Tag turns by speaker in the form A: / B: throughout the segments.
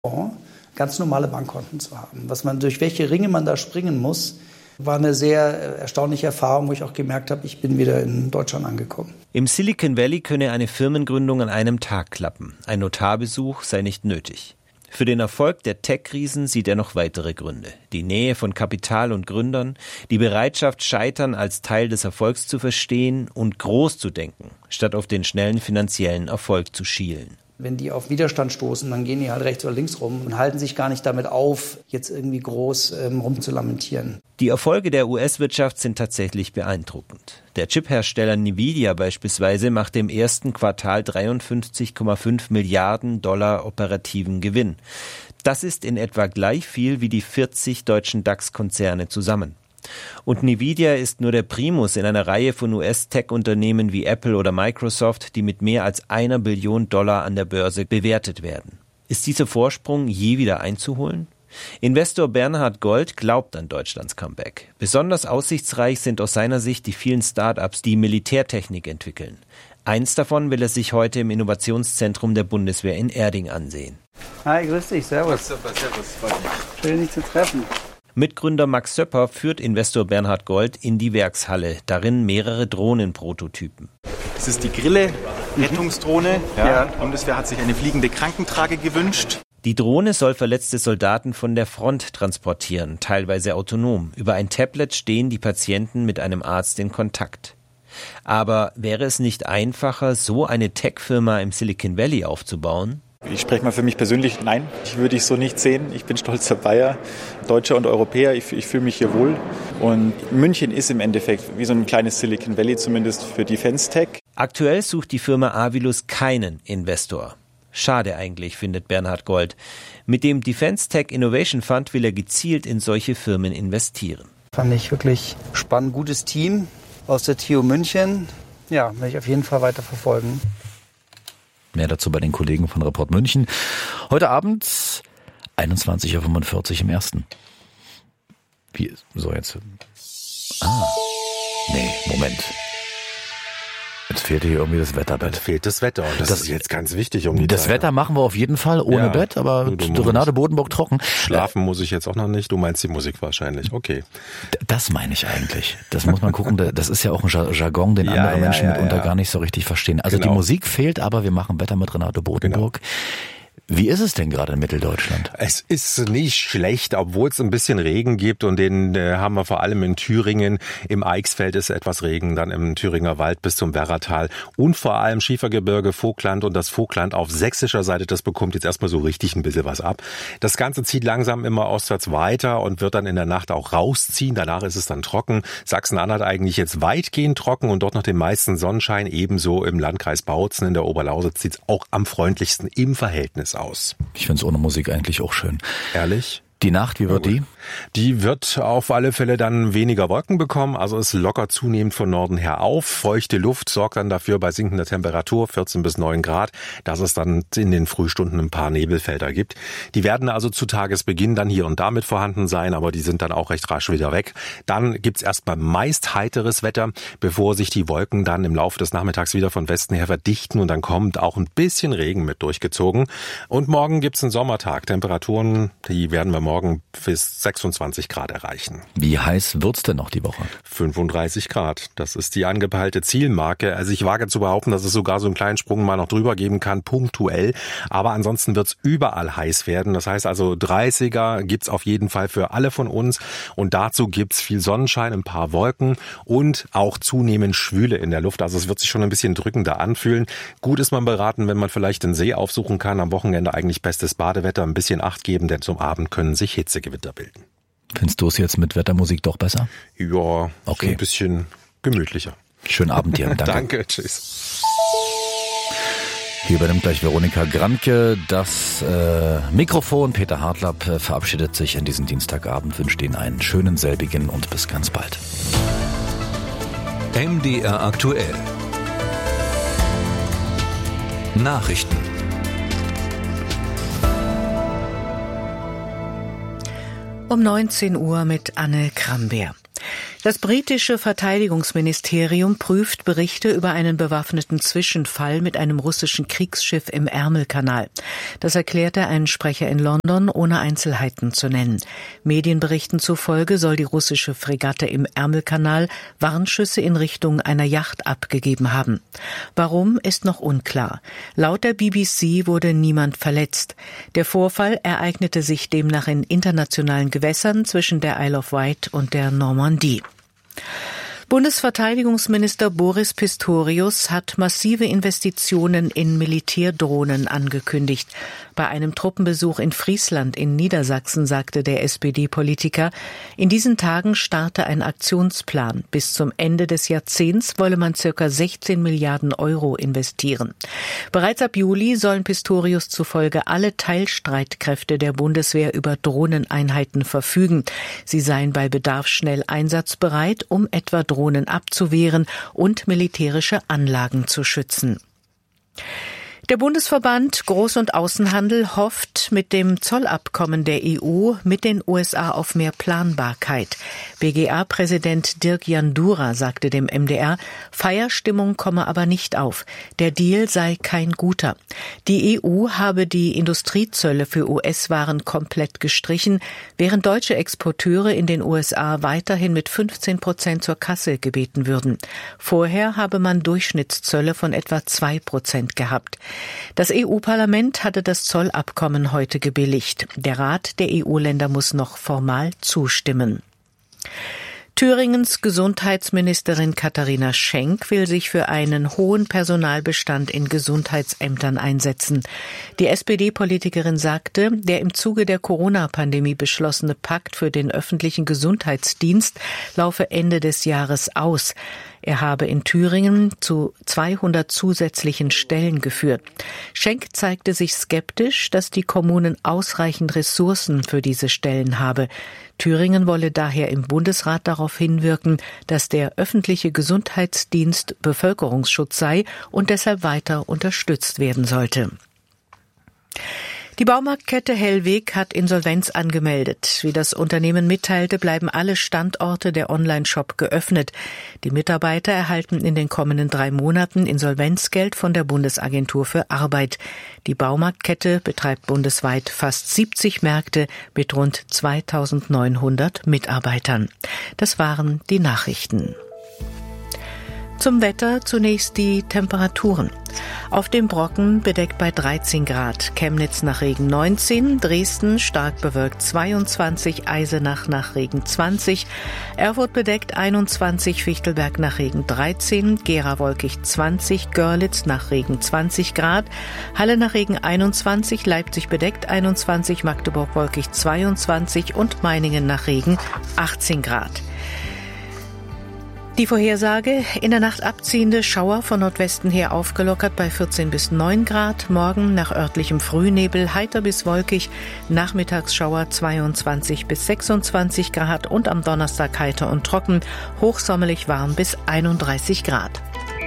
A: ganz normale Bankkonten zu haben. Durch welche Ringe man da springen muss, war eine sehr erstaunliche Erfahrung, wo ich auch gemerkt habe, ich bin wieder in Deutschland angekommen.
B: Im Silicon Valley könne eine Firmengründung an einem Tag klappen. Ein Notarbesuch sei nicht nötig. Für den Erfolg der Tech-Riesen sieht er noch weitere Gründe. Die Nähe von Kapital und Gründern, die Bereitschaft, Scheitern als Teil des Erfolgs zu verstehen und groß zu denken, statt auf den schnellen finanziellen Erfolg zu schielen.
A: Wenn die auf Widerstand stoßen, dann gehen die halt rechts oder links rum und halten sich gar nicht damit auf, jetzt irgendwie groß rumzulamentieren.
B: Die Erfolge der US-Wirtschaft sind tatsächlich beeindruckend. Der Chiphersteller Nvidia beispielsweise machte im ersten Quartal 53,5 Milliarden Dollar operativen Gewinn. Das ist in etwa gleich viel wie die 40 deutschen DAX-Konzerne zusammen. Und Nvidia ist nur der Primus in einer Reihe von US-Tech-Unternehmen wie Apple oder Microsoft, die mit mehr als $1 Billion an der Börse bewertet werden. Ist dieser Vorsprung je wieder einzuholen? Investor Bernhard Gold glaubt an Deutschlands Comeback. Besonders aussichtsreich sind aus seiner Sicht die vielen Start-ups, die Militärtechnik entwickeln. Eins davon will er sich heute im Innovationszentrum der Bundeswehr in Erding ansehen.
A: Hi, grüß dich, servus.
C: Super, servus, freut mich.
A: Schön, dich zu treffen.
B: Mitgründer Max Söpper führt Investor Bernhard Gold in die Werkshalle, darin mehrere Drohnenprototypen.
C: Das ist die Grille, Rettungsdrohne. Ja. Die Bundeswehr hat sich eine fliegende Krankentrage gewünscht.
B: Die Drohne soll verletzte Soldaten von der Front transportieren, teilweise autonom. Über ein Tablet stehen die Patienten mit einem Arzt in Kontakt. Aber wäre es nicht einfacher, so eine Tech-Firma im Silicon Valley aufzubauen?
C: Ich spreche mal für mich persönlich, nein, würde ich so nicht sehen. Ich bin stolzer Bayer, Deutscher und Europäer, ich fühle mich hier wohl. Und München ist im Endeffekt wie so ein kleines Silicon Valley, zumindest für Defense Tech.
B: Aktuell sucht die Firma Avilus keinen Investor. Schade eigentlich, findet Bernhard Gold. Mit dem Defense Tech Innovation Fund will er gezielt in solche Firmen investieren.
A: Fand ich wirklich spannend, gutes Team aus der TU München. Ja, werde ich auf jeden Fall weiter verfolgen.
D: Mehr dazu bei den Kollegen von Report München. Heute Abend 21:45 Uhr im Ersten. Wie, so jetzt? Moment. Jetzt fehlt hier irgendwie das Wetterbett.
E: Jetzt fehlt das Wetter. Und das ist jetzt ganz wichtig um die
D: Das
E: Zeit.
D: Wetter machen wir auf jeden Fall ohne Bett, aber Renate Bodenburg trocken.
E: Schlafen muss ich jetzt auch noch nicht. Du meinst die Musik wahrscheinlich. Okay.
D: Das meine ich eigentlich. Das muss man gucken. Das ist ja auch ein Jargon, den andere Menschen mitunter gar nicht so richtig verstehen. Also die Musik fehlt, aber wir machen Wetter mit Renate Bodenburg. Genau. Wie ist es denn gerade in Mitteldeutschland?
E: Es ist nicht schlecht, obwohl es ein bisschen Regen gibt und den haben wir vor allem in Thüringen. Im Eichsfeld ist etwas Regen, dann im Thüringer Wald bis zum Werratal und vor allem Schiefergebirge, Vogtland und das Vogtland auf sächsischer Seite, das bekommt jetzt erstmal so richtig ein bisschen was ab. Das Ganze zieht langsam immer ostwärts weiter und wird dann in der Nacht auch rausziehen. Danach ist es dann trocken. Sachsen-Anhalt eigentlich jetzt weitgehend trocken und dort noch den meisten Sonnenschein. Ebenso im Landkreis Bautzen in der Oberlausitz sieht es auch am freundlichsten im Verhältnis aus.
D: Ich finde es ohne Musik eigentlich auch schön.
E: Ehrlich?
D: Die Nacht, wie wird die?
E: Die wird auf alle Fälle dann weniger Wolken bekommen, also es lockert zunehmend von Norden her auf. Feuchte Luft sorgt dann dafür bei sinkender Temperatur 14 bis 9 Grad, dass es dann in den Frühstunden ein paar Nebelfelder gibt. Die werden also zu Tagesbeginn dann hier und da mit vorhanden sein, aber die sind dann auch recht rasch wieder weg. Dann gibt's erstmal meist heiteres Wetter, bevor sich die Wolken dann im Laufe des Nachmittags wieder von Westen her verdichten und dann kommt auch ein bisschen Regen mit durchgezogen. Und morgen gibt's einen Sommertag. Temperaturen, die werden wir morgen bis 26 Grad erreichen.
D: Wie heiß wird's denn noch die Woche?
E: 35 Grad. Das ist die angepeilte Zielmarke. Also ich wage zu behaupten, dass es sogar so einen kleinen Sprung mal noch drüber geben kann, punktuell. Aber ansonsten wird's überall heiß werden. Das heißt also 30er gibt's auf jeden Fall für alle von uns. Und dazu gibt's viel Sonnenschein, ein paar Wolken und auch zunehmend Schwüle in der Luft. Also es wird sich schon ein bisschen drückender anfühlen. Gut ist man beraten, wenn man vielleicht den See aufsuchen kann. Am Wochenende eigentlich bestes Badewetter, ein bisschen Acht geben, denn zum Abend können sich Hitzegewitter bilden.
D: Findest du es jetzt mit Wettermusik doch besser?
E: Ja, okay. So ein bisschen gemütlicher.
D: Schönen Abend dir. Danke.
E: Danke, tschüss.
D: Hier übernimmt gleich Veronika Granke das Mikrofon. Peter Hartlapp verabschiedet sich an diesem Dienstagabend, wünscht Ihnen einen schönen selbigen und bis ganz bald.
F: MDR aktuell. Nachrichten.
G: Um 19 Uhr mit Anne Krambeer. Das britische Verteidigungsministerium prüft Berichte über einen bewaffneten Zwischenfall mit einem russischen Kriegsschiff im Ärmelkanal. Das erklärte ein Sprecher in London, ohne Einzelheiten zu nennen. Medienberichten zufolge soll die russische Fregatte im Ärmelkanal Warnschüsse in Richtung einer Yacht abgegeben haben. Warum, ist noch unklar. Laut der BBC wurde niemand verletzt. Der Vorfall ereignete sich demnach in internationalen Gewässern zwischen der Isle of Wight und der Normandie. Bundesverteidigungsminister Boris Pistorius hat massive Investitionen in Militärdrohnen angekündigt. Bei einem Truppenbesuch in Friesland in Niedersachsen sagte der SPD-Politiker, in diesen Tagen starte ein Aktionsplan. Bis zum Ende des Jahrzehnts wolle man ca. 16 Milliarden Euro investieren. Bereits ab Juli sollen Pistorius zufolge alle Teilstreitkräfte der Bundeswehr über Drohneneinheiten verfügen. Sie seien bei Bedarf schnell einsatzbereit, um etwa Drohnen abzuwehren und militärische Anlagen zu schützen. Der Bundesverband Groß- und Außenhandel hofft mit dem Zollabkommen der EU mit den USA auf mehr Planbarkeit. BGA-Präsident Dirk Jandura sagte dem MDR, Feierstimmung komme aber nicht auf. Der Deal sei kein guter. Die EU habe die Industriezölle für US-Waren komplett gestrichen, während deutsche Exporteure in den USA weiterhin mit 15% zur Kasse gebeten würden. Vorher habe man Durchschnittszölle von etwa 2% gehabt. Das EU-Parlament hatte das Zollabkommen heute gebilligt. Der Rat der EU-Länder muss noch formal zustimmen. Thüringens Gesundheitsministerin Katharina Schenk will sich für einen hohen Personalbestand in Gesundheitsämtern einsetzen. Die SPD-Politikerin sagte, der im Zuge der Corona-Pandemie beschlossene Pakt für den öffentlichen Gesundheitsdienst laufe Ende des Jahres aus. Er habe in Thüringen zu 200 zusätzlichen Stellen geführt. Schenk zeigte sich skeptisch, dass die Kommunen ausreichend Ressourcen für diese Stellen habe. Thüringen wolle daher im Bundesrat darauf hinwirken, dass der öffentliche Gesundheitsdienst Bevölkerungsschutz sei und deshalb weiter unterstützt werden sollte. Die Baumarktkette Hellweg hat Insolvenz angemeldet. Wie das Unternehmen mitteilte, bleiben alle Standorte der Online-Shop geöffnet. Die Mitarbeiter erhalten in den kommenden 3 Monaten Insolvenzgeld von der Bundesagentur für Arbeit. Die Baumarktkette betreibt bundesweit fast 70 Märkte mit rund 2.900 Mitarbeitern. Das waren die Nachrichten. Zum Wetter zunächst die Temperaturen. Auf dem Brocken bedeckt bei 13 Grad, Chemnitz nach Regen 19, Dresden stark bewölkt 22, Eisenach nach Regen 20, Erfurt bedeckt 21, Fichtelberg nach Regen 13, Gera wolkig 20, Görlitz nach Regen 20 Grad, Halle nach Regen 21, Leipzig bedeckt 21, Magdeburg wolkig 22 und Meiningen nach Regen 18 Grad. Die Vorhersage, in der Nacht abziehende Schauer von Nordwesten her aufgelockert bei 14 bis 9 Grad. Morgen nach örtlichem Frühnebel heiter bis wolkig, Nachmittagsschauer 22 bis 26 Grad und am Donnerstag heiter und trocken, hochsommerlich warm bis 31 Grad.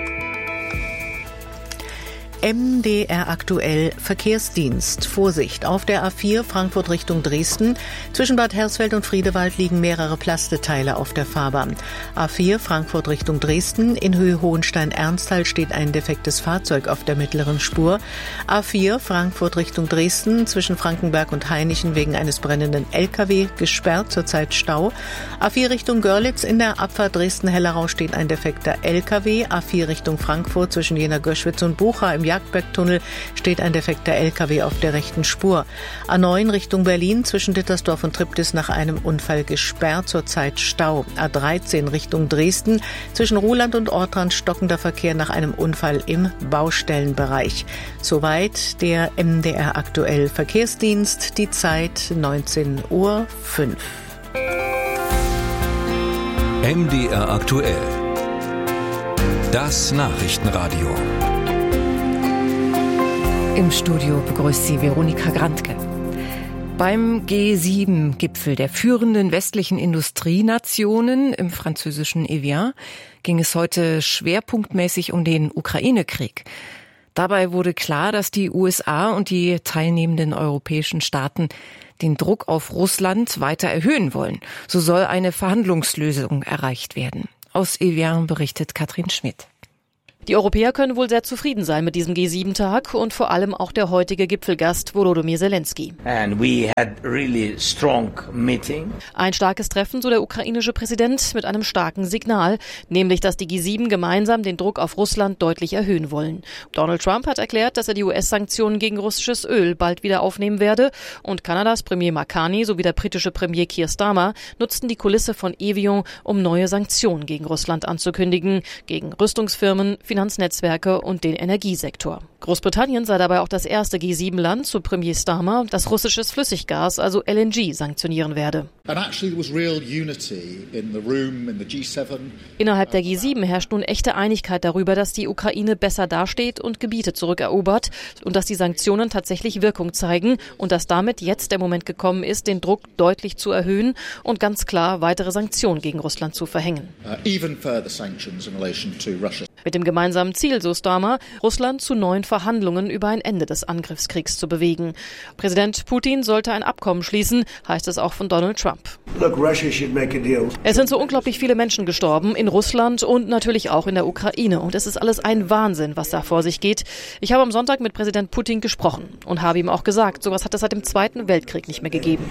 G: MDR aktuell Verkehrsdienst. Vorsicht, auf der A4 Frankfurt Richtung Dresden. Zwischen Bad Hersfeld und Friedewald liegen mehrere Plasteteile auf der Fahrbahn. A4 Frankfurt Richtung Dresden. In Höhe Hohenstein-Ernsthal steht ein defektes Fahrzeug auf der mittleren Spur. A4 Frankfurt Richtung Dresden. Zwischen Frankenberg und Hainichen wegen eines brennenden LKW gesperrt, zurzeit Stau. A4 Richtung Görlitz. In der Abfahrt Dresden-Hellerau steht ein defekter LKW. A4 Richtung Frankfurt zwischen Jena-Göschwitz und Bucha im Jagdbergtunnel steht ein defekter LKW auf der rechten Spur. A9 Richtung Berlin zwischen Dittersdorf und Triptis nach einem Unfall gesperrt, zurzeit Stau. A13 Richtung Dresden zwischen Ruhland und Ortrand stockender Verkehr nach einem Unfall im Baustellenbereich. Soweit der MDR aktuell Verkehrsdienst, die Zeit 19:05 Uhr.
F: MDR aktuell. Das Nachrichtenradio.
H: Im Studio begrüßt Sie Veronika Grantke. Beim G7-Gipfel der führenden westlichen Industrienationen im französischen Evian ging es heute schwerpunktmäßig um den Ukraine-Krieg. Dabei wurde klar, dass die USA und die teilnehmenden europäischen Staaten den Druck auf Russland weiter erhöhen wollen. So soll eine Verhandlungslösung erreicht werden. Aus Evian berichtet Katrin Schmidt.
I: Die Europäer können wohl sehr zufrieden sein mit diesem G7-Tag und vor allem auch der heutige Gipfelgast Volodymyr Zelensky. Ein starkes Treffen, so der ukrainische Präsident, mit einem starken Signal, nämlich, dass die G7 gemeinsam den Druck auf Russland deutlich erhöhen wollen. Donald Trump hat erklärt, dass er die US-Sanktionen gegen russisches Öl bald wieder aufnehmen werde und Kanadas Premier Mark Carney sowie der britische Premier Keir Starmer nutzten die Kulisse von Evian, um neue Sanktionen gegen Russland anzukündigen, gegen Rüstungsfirmen, Finanznetzwerke und den Energiesektor. Großbritannien sei dabei auch das erste G7-Land, so Premier Starmer, das russisches Flüssiggas, also LNG, sanktionieren werde. Innerhalb der G7 herrscht nun echte Einigkeit darüber, dass die Ukraine besser dasteht und Gebiete zurückerobert und dass die Sanktionen tatsächlich Wirkung zeigen und dass damit jetzt der Moment gekommen ist, den Druck deutlich zu erhöhen und ganz klar weitere Sanktionen gegen Russland zu verhängen. Mit dem gemeinsamen Ziel, so Starmer, Russland zu neuen Verhandlungen über ein Ende des Angriffskriegs zu bewegen. Präsident Putin sollte ein Abkommen schließen, heißt es auch von Donald Trump. Es sind so unglaublich viele Menschen gestorben in Russland und natürlich auch in der Ukraine. Und es ist alles ein Wahnsinn, was da vor sich geht. Ich habe am Sonntag mit Präsident Putin gesprochen und habe ihm auch gesagt, sowas hat es seit dem Zweiten Weltkrieg nicht mehr gegeben.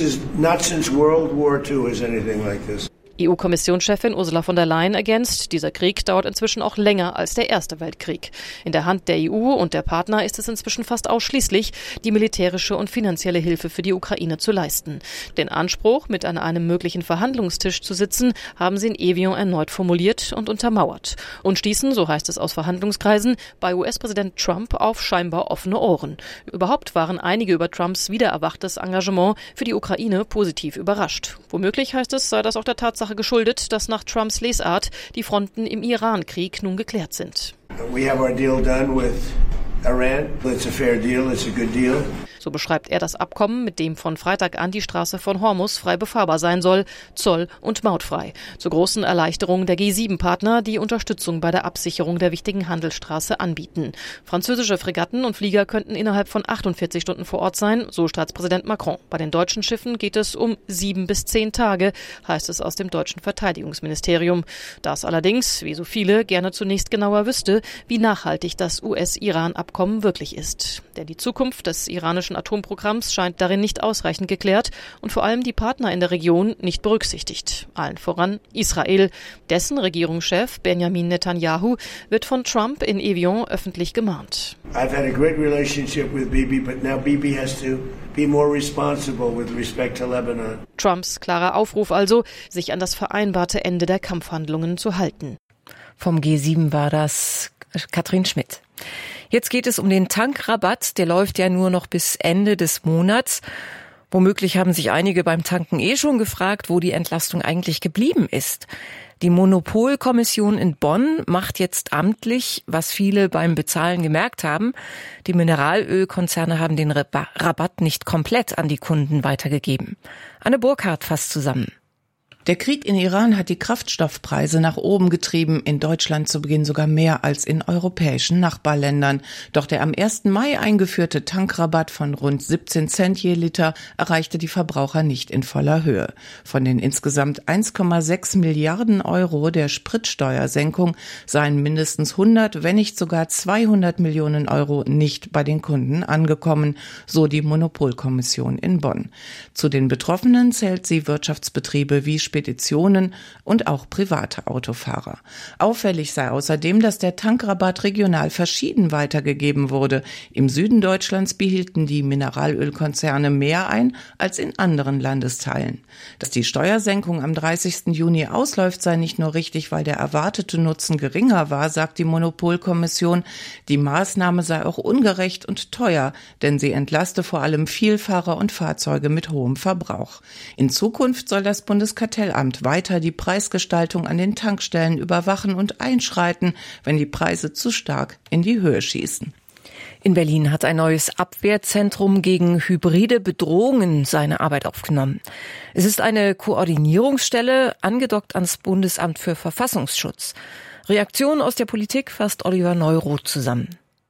I: EU-Kommissionschefin Ursula von der Leyen ergänzt, dieser Krieg dauert inzwischen auch länger als der Erste Weltkrieg. In der Hand der EU und der Partner ist es inzwischen fast ausschließlich, die militärische und finanzielle Hilfe für die Ukraine zu leisten. Den Anspruch, mit an einem möglichen Verhandlungstisch zu sitzen, haben sie in Evian erneut formuliert und untermauert. Und stießen, so heißt es aus Verhandlungskreisen, bei US-Präsident Trump auf scheinbar offene Ohren. Überhaupt waren einige über Trumps wiedererwachtes Engagement für die Ukraine positiv überrascht. Womöglich, heißt es, sei das auch der Tatsache geschuldet, dass nach Trumps Lesart die Fronten im Iran-Krieg nun geklärt sind.
J: We have our deal done with Iran. It's a fair deal. It's a good deal.
I: So beschreibt er das Abkommen, mit dem von Freitag an die Straße von Hormuz frei befahrbar sein soll, zoll- und mautfrei. Zur großen Erleichterung der G7-Partner, die Unterstützung bei der Absicherung der wichtigen Handelsstraße anbieten. Französische Fregatten und Flieger könnten innerhalb von 48 Stunden vor Ort sein, so Staatspräsident Macron. Bei den deutschen Schiffen geht es um 7 bis 10 Tage, heißt es aus dem deutschen Verteidigungsministerium. Das allerdings, wie so viele, gerne zunächst genauer wüsste, wie nachhaltig das US-Iran-Abkommen wirklich ist. Denn die Zukunft des iranischen Atomprogramms scheint darin nicht ausreichend geklärt und vor allem die Partner in der Region nicht berücksichtigt. Allen voran Israel. Dessen Regierungschef Benjamin Netanyahu wird von Trump in Evian öffentlich gemahnt.
J: I've had a great relationship with Bibi, but now Bibi has to be more responsible with respect to Lebanon.
I: Trumps klarer Aufruf also, sich an das vereinbarte Ende der Kampfhandlungen zu halten.
H: Vom G7 war das Katrin Schmidt. Jetzt geht es um den Tankrabatt, der läuft ja nur noch bis Ende des Monats. Womöglich haben sich einige beim Tanken schon gefragt, wo die Entlastung eigentlich geblieben ist. Die Monopolkommission in Bonn macht jetzt amtlich, was viele beim Bezahlen gemerkt haben. Die Mineralölkonzerne haben den Rabatt nicht komplett an die Kunden weitergegeben. Anne Burkhardt fasst zusammen.
K: Der Krieg in Iran hat die Kraftstoffpreise nach oben getrieben, in Deutschland zu Beginn sogar mehr als in europäischen Nachbarländern. Doch der am 1. Mai eingeführte Tankrabatt von rund 17 Cent je Liter erreichte die Verbraucher nicht in voller Höhe. Von den insgesamt 1,6 Milliarden Euro der Spritsteuersenkung seien mindestens 100, wenn nicht sogar 200 Millionen Euro nicht bei den Kunden angekommen, so die Monopolkommission in Bonn. Zu den Betroffenen zählt sie Wirtschaftsbetriebe wie Speditionen und auch private Autofahrer. Auffällig sei außerdem, dass der Tankrabatt regional verschieden weitergegeben wurde. Im Süden Deutschlands behielten die Mineralölkonzerne mehr ein als in anderen Landesteilen. Dass die Steuersenkung am 30. Juni ausläuft, sei nicht nur richtig, weil der erwartete Nutzen geringer war, sagt die Monopolkommission. Die Maßnahme sei auch ungerecht und teuer, denn sie entlaste vor allem Vielfahrer und Fahrzeuge mit hohem Verbrauch. In Zukunft soll das Bundeskartellamt weiter die Preisgestaltung an den Tankstellen überwachen und einschreiten, wenn die Preise zu stark in die Höhe schießen.
H: In Berlin hat ein neues Abwehrzentrum gegen hybride Bedrohungen seine Arbeit aufgenommen. Es ist eine Koordinierungsstelle, angedockt ans Bundesamt für Verfassungsschutz. Reaktionen aus der Politik fasst Oliver Neuroth zusammen.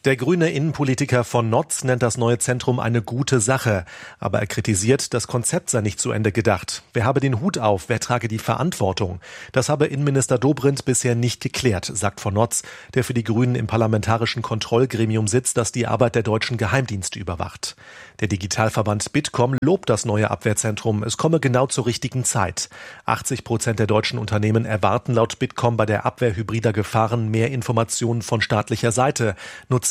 L: Der grüne Innenpolitiker von Notz nennt das neue Zentrum eine gute Sache. Aber er kritisiert, das Konzept sei nicht zu Ende gedacht. Wer habe den Hut auf, wer trage die Verantwortung? Das habe Innenminister Dobrindt bisher nicht geklärt, sagt von Notz, der für die Grünen im parlamentarischen Kontrollgremium sitzt, das die Arbeit der deutschen Geheimdienste überwacht. Der Digitalverband Bitkom lobt das neue Abwehrzentrum. Es komme genau zur richtigen Zeit. 80% der deutschen Unternehmen erwarten laut Bitkom bei der Abwehr hybrider Gefahren mehr Informationen von staatlicher Seite. Nur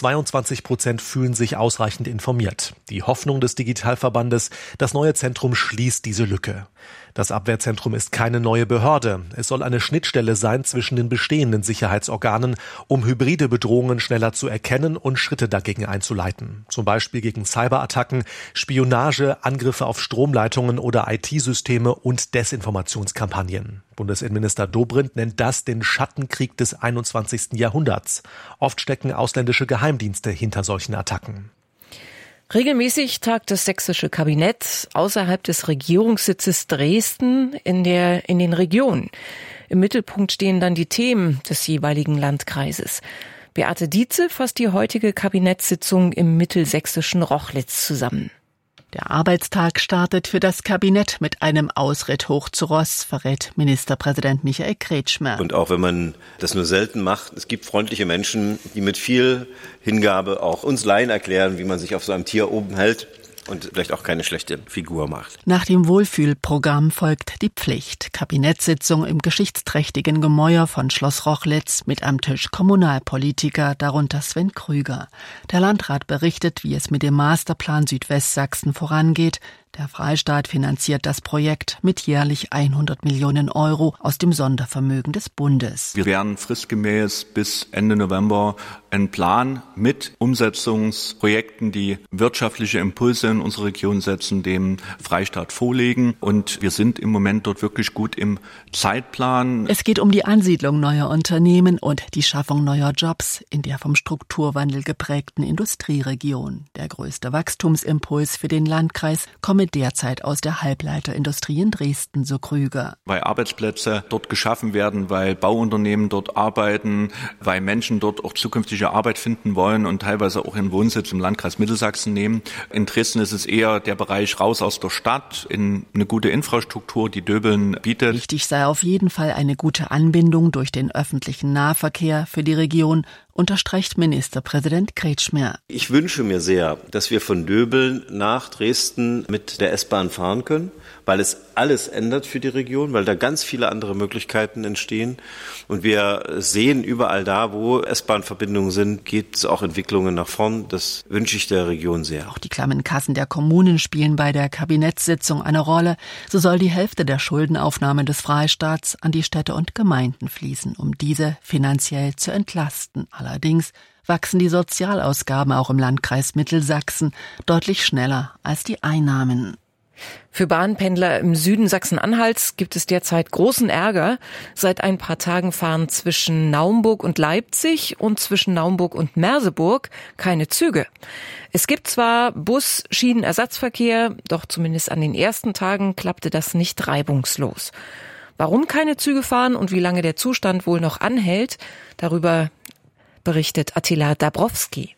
L: 22% fühlen sich ausreichend informiert. Die Hoffnung des Digitalverbandes, das neue Zentrum schließt diese Lücke. Das Abwehrzentrum ist keine neue Behörde. Es soll eine Schnittstelle sein zwischen den bestehenden Sicherheitsorganen, um hybride Bedrohungen schneller zu erkennen und Schritte dagegen einzuleiten. Zum Beispiel gegen Cyberattacken, Spionage, Angriffe auf Stromleitungen oder IT-Systeme und Desinformationskampagnen. Bundesinnenminister Dobrindt nennt das den Schattenkrieg des 21. Jahrhunderts. Oft stecken ausländische Geheimdienste hinter solchen Attacken.
H: Regelmäßig tagt das sächsische Kabinett außerhalb des Regierungssitzes Dresden in den Regionen. Im Mittelpunkt stehen dann die Themen des jeweiligen Landkreises. Beate Dietze fasst die heutige Kabinettssitzung im mittelsächsischen Rochlitz zusammen.
M: Der Arbeitstag startet für das Kabinett mit einem Ausritt hoch zu Ross, verrät Ministerpräsident Michael Kretschmer.
N: Und auch wenn man das nur selten macht, es gibt freundliche Menschen, die mit viel Hingabe auch uns Laien erklären, wie man sich auf so einem Tier oben hält und vielleicht auch keine schlechte Figur macht.
M: Nach dem Wohlfühlprogramm folgt die Pflicht. Kabinettssitzung im geschichtsträchtigen Gemäuer von Schloss Rochlitz mit am Tisch Kommunalpolitiker, darunter Sven Krüger. Der Landrat berichtet, wie es mit dem Masterplan Südwestsachsen vorangeht. Der Freistaat finanziert das Projekt mit jährlich 100 Millionen Euro aus dem Sondervermögen des Bundes.
O: Wir werden fristgemäß bis Ende November einen Plan mit Umsetzungsprojekten, die wirtschaftliche Impulse in unsere Region setzen, dem Freistaat vorlegen. Und wir sind im Moment dort wirklich gut im Zeitplan.
M: Es geht um die Ansiedlung neuer Unternehmen und die Schaffung neuer Jobs in der vom Strukturwandel geprägten Industrieregion. Der größte Wachstumsimpuls für den Landkreis komme derzeit aus der Halbleiterindustrie in Dresden, so Krüger.
O: Weil Arbeitsplätze dort geschaffen werden, weil Bauunternehmen dort arbeiten, weil Menschen dort auch zukünftige Arbeit finden wollen und teilweise auch ihren Wohnsitz im Landkreis Mittelsachsen nehmen. In Dresden ist es eher der Bereich raus aus der Stadt, in eine gute Infrastruktur, die Döbeln bietet.
M: Wichtig sei auf jeden Fall eine gute Anbindung durch den öffentlichen Nahverkehr für die Region, unterstreicht Ministerpräsident Kretschmer.
N: Ich wünsche mir sehr, dass wir von Döbeln nach Dresden mit der S-Bahn fahren können, weil es alles ändert für die Region, weil da ganz viele andere Möglichkeiten entstehen. Und wir sehen überall da, wo S-Bahn-Verbindungen sind, gibt es auch Entwicklungen nach vorn. Das wünsche ich der Region sehr.
M: Auch die klammen Kassen der Kommunen spielen bei der Kabinettssitzung eine Rolle. So soll die Hälfte der Schuldenaufnahme des Freistaats an die Städte und Gemeinden fließen, um diese finanziell zu entlasten. Allerdings wachsen die Sozialausgaben auch im Landkreis Mittelsachsen deutlich schneller als die Einnahmen.
H: Für Bahnpendler im Süden Sachsen-Anhalts gibt es derzeit großen Ärger. Seit ein paar Tagen fahren zwischen Naumburg und Leipzig und zwischen Naumburg und Merseburg keine Züge. Es gibt zwar Bus-Schienenersatzverkehr, doch zumindest an den ersten Tagen klappte das nicht reibungslos. Warum keine Züge fahren und wie lange der Zustand wohl noch anhält, darüber berichtet Attila Dabrowski.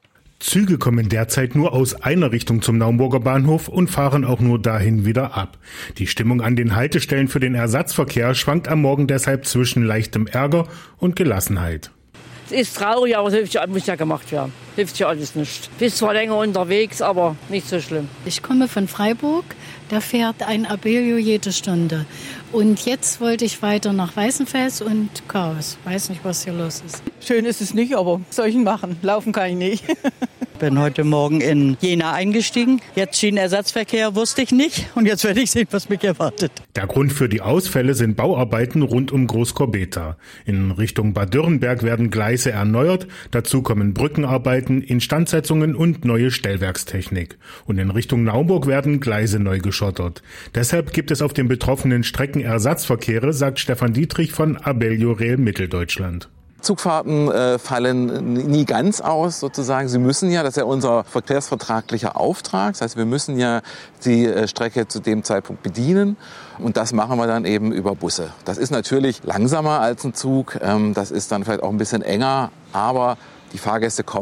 P: Züge kommen derzeit nur aus einer Richtung zum Naumburger Bahnhof und fahren auch nur dahin wieder ab. Die Stimmung an den Haltestellen für den Ersatzverkehr schwankt am Morgen deshalb zwischen leichtem Ärger und Gelassenheit.
Q: Es ist traurig, aber es muss ja gemacht werden. Hilft ja alles nicht. Bist zwar länger unterwegs, aber nicht so schlimm.
R: Ich komme von Freiburg, da fährt ein Abellio jede Stunde. Und jetzt wollte ich weiter nach Weißenfels und Chaos. Weiß nicht, was hier los ist.
Q: Schön ist es nicht, aber was soll ich machen? Laufen kann ich nicht.
S: Ich bin heute Morgen in Jena eingestiegen. Jetzt Schienenersatzverkehr wusste ich nicht. Und jetzt werde ich sehen, was mich erwartet.
P: Der Grund für die Ausfälle sind Bauarbeiten rund um Großkorbeta. In Richtung Bad Dürrenberg werden Gleise erneuert. Dazu kommen Brückenarbeiten, Instandsetzungen und neue Stellwerkstechnik. Und in Richtung Naumburg werden Gleise neu geschottert. Deshalb gibt es auf den betroffenen Strecken Ersatzverkehre, sagt Stefan Dietrich von Abellio Rail Mitteldeutschland.
T: Zugfahrten fallen nie ganz aus, sozusagen. Sie müssen ja, das ist ja unser verkehrsvertraglicher Auftrag. Das heißt, wir müssen ja die Strecke zu dem Zeitpunkt bedienen. Und das machen wir dann eben über Busse. Das ist natürlich langsamer als ein Zug. Das ist dann vielleicht auch ein bisschen enger. Aber die Fahrgäste kommen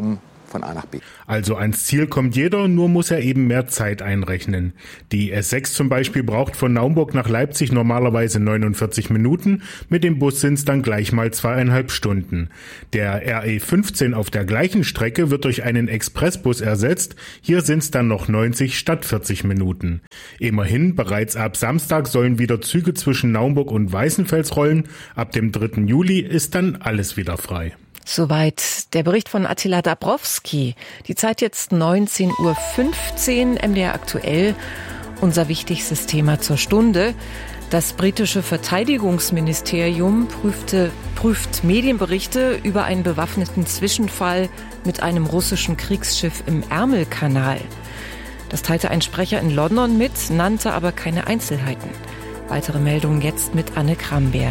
T: von A nach B.
P: Also ans Ziel kommt jeder, nur muss er eben mehr Zeit einrechnen. Die S6 zum Beispiel braucht von Naumburg nach Leipzig normalerweise 49 Minuten, mit dem Bus sind es dann gleich mal 2,5 Stunden. Der RE15 auf der gleichen Strecke wird durch einen Expressbus ersetzt, hier sind es dann noch 90 statt 40 Minuten. Immerhin, bereits ab Samstag sollen wieder Züge zwischen Naumburg und Weißenfels rollen, ab dem 3. Juli ist dann alles wieder frei.
H: Soweit der Bericht von Attila Dabrowski. Die Zeit jetzt 19:15 Uhr, MDR aktuell. Unser wichtigstes Thema zur Stunde. Das britische Verteidigungsministerium prüft Medienberichte über einen bewaffneten Zwischenfall mit einem russischen Kriegsschiff im Ärmelkanal. Das teilte ein Sprecher in London mit, nannte aber keine Einzelheiten. Weitere Meldungen jetzt mit Anne Krambeer.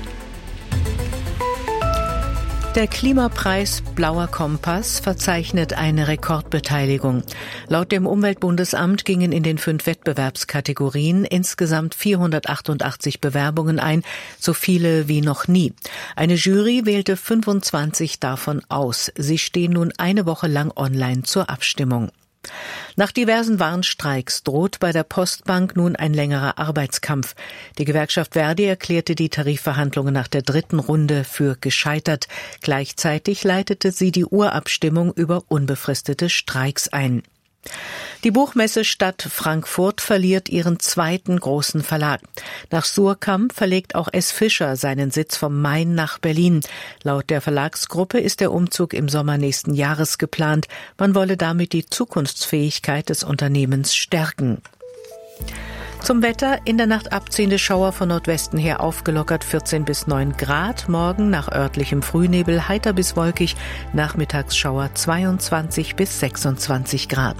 G: Der Klimapreis Blauer Kompass verzeichnet eine Rekordbeteiligung. Laut dem Umweltbundesamt gingen in den 5 Wettbewerbskategorien insgesamt 488 Bewerbungen ein, so viele wie noch nie. Eine Jury wählte 25 davon aus. Sie stehen nun eine Woche lang online zur Abstimmung. Nach diversen Warnstreiks droht bei der Postbank nun ein längerer Arbeitskampf. Die Gewerkschaft Verdi erklärte die Tarifverhandlungen nach der 3. Runde für gescheitert. Gleichzeitig leitete sie die Urabstimmung über unbefristete Streiks ein. Die Buchmesse Stadt Frankfurt verliert ihren 2. großen Verlag. Nach Suhrkamp verlegt auch S. Fischer seinen Sitz vom Main nach Berlin. Laut der Verlagsgruppe ist der Umzug im Sommer nächsten Jahres geplant. Man wolle damit die Zukunftsfähigkeit des Unternehmens stärken. Zum Wetter: in der Nacht abziehende Schauer von Nordwesten her aufgelockert 14 bis 9 Grad. Morgen nach örtlichem Frühnebel heiter bis wolkig. Nachmittagsschauer 22 bis 26 Grad.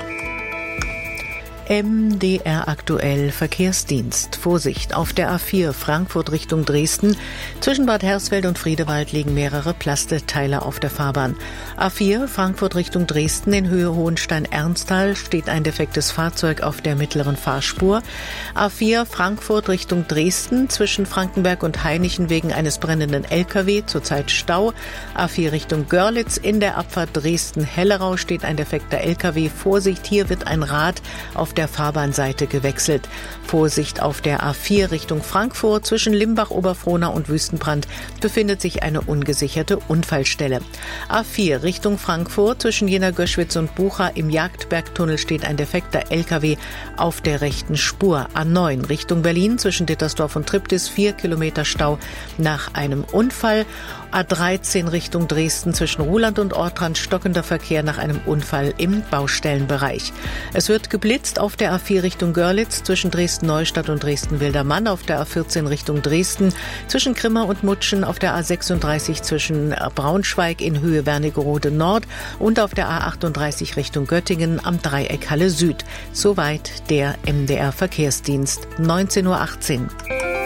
G: MDR aktuell Verkehrsdienst. Vorsicht, auf der A4 Frankfurt Richtung Dresden. Zwischen Bad Hersfeld und Friedewald liegen mehrere Plasteteile auf der Fahrbahn. A4 Frankfurt Richtung Dresden in Höhe Hohenstein-Ernsthal steht ein defektes Fahrzeug auf der mittleren Fahrspur. A4 Frankfurt Richtung Dresden zwischen Frankenberg und Hainichen wegen eines brennenden LKW zurzeit Stau. A4 Richtung Görlitz in der Abfahrt Dresden-Hellerau steht ein defekter LKW. Vorsicht, hier wird ein Rad auf der Fahrbahnseite gewechselt. Vorsicht, auf der A4 Richtung Frankfurt zwischen Limbach-Oberfrohna und Wüstenbrand befindet sich eine ungesicherte Unfallstelle. A4 Richtung Frankfurt zwischen Jena-Göschwitz und Bucha im Jagdbergtunnel steht ein defekter LKW auf der rechten Spur. A9 Richtung Berlin zwischen Dittersdorf und Triptis 4 Kilometer Stau nach einem Unfall. A13 Richtung Dresden zwischen Ruhland und Ortrand stockender Verkehr nach einem Unfall im Baustellenbereich. Es wird geblitzt auf der A4 Richtung Görlitz zwischen Dresden-Neustadt und Dresden-Wildermann, auf der A14 Richtung Dresden zwischen Grimma und Mutschen, auf der A36 zwischen Braunschweig in Höhe Wernigerode Nord und auf der A38 Richtung Göttingen am Dreieck Halle Süd. Soweit der MDR Verkehrsdienst. 19:18 Uhr.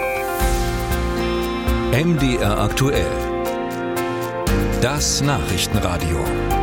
F: MDR aktuell. Das Nachrichtenradio.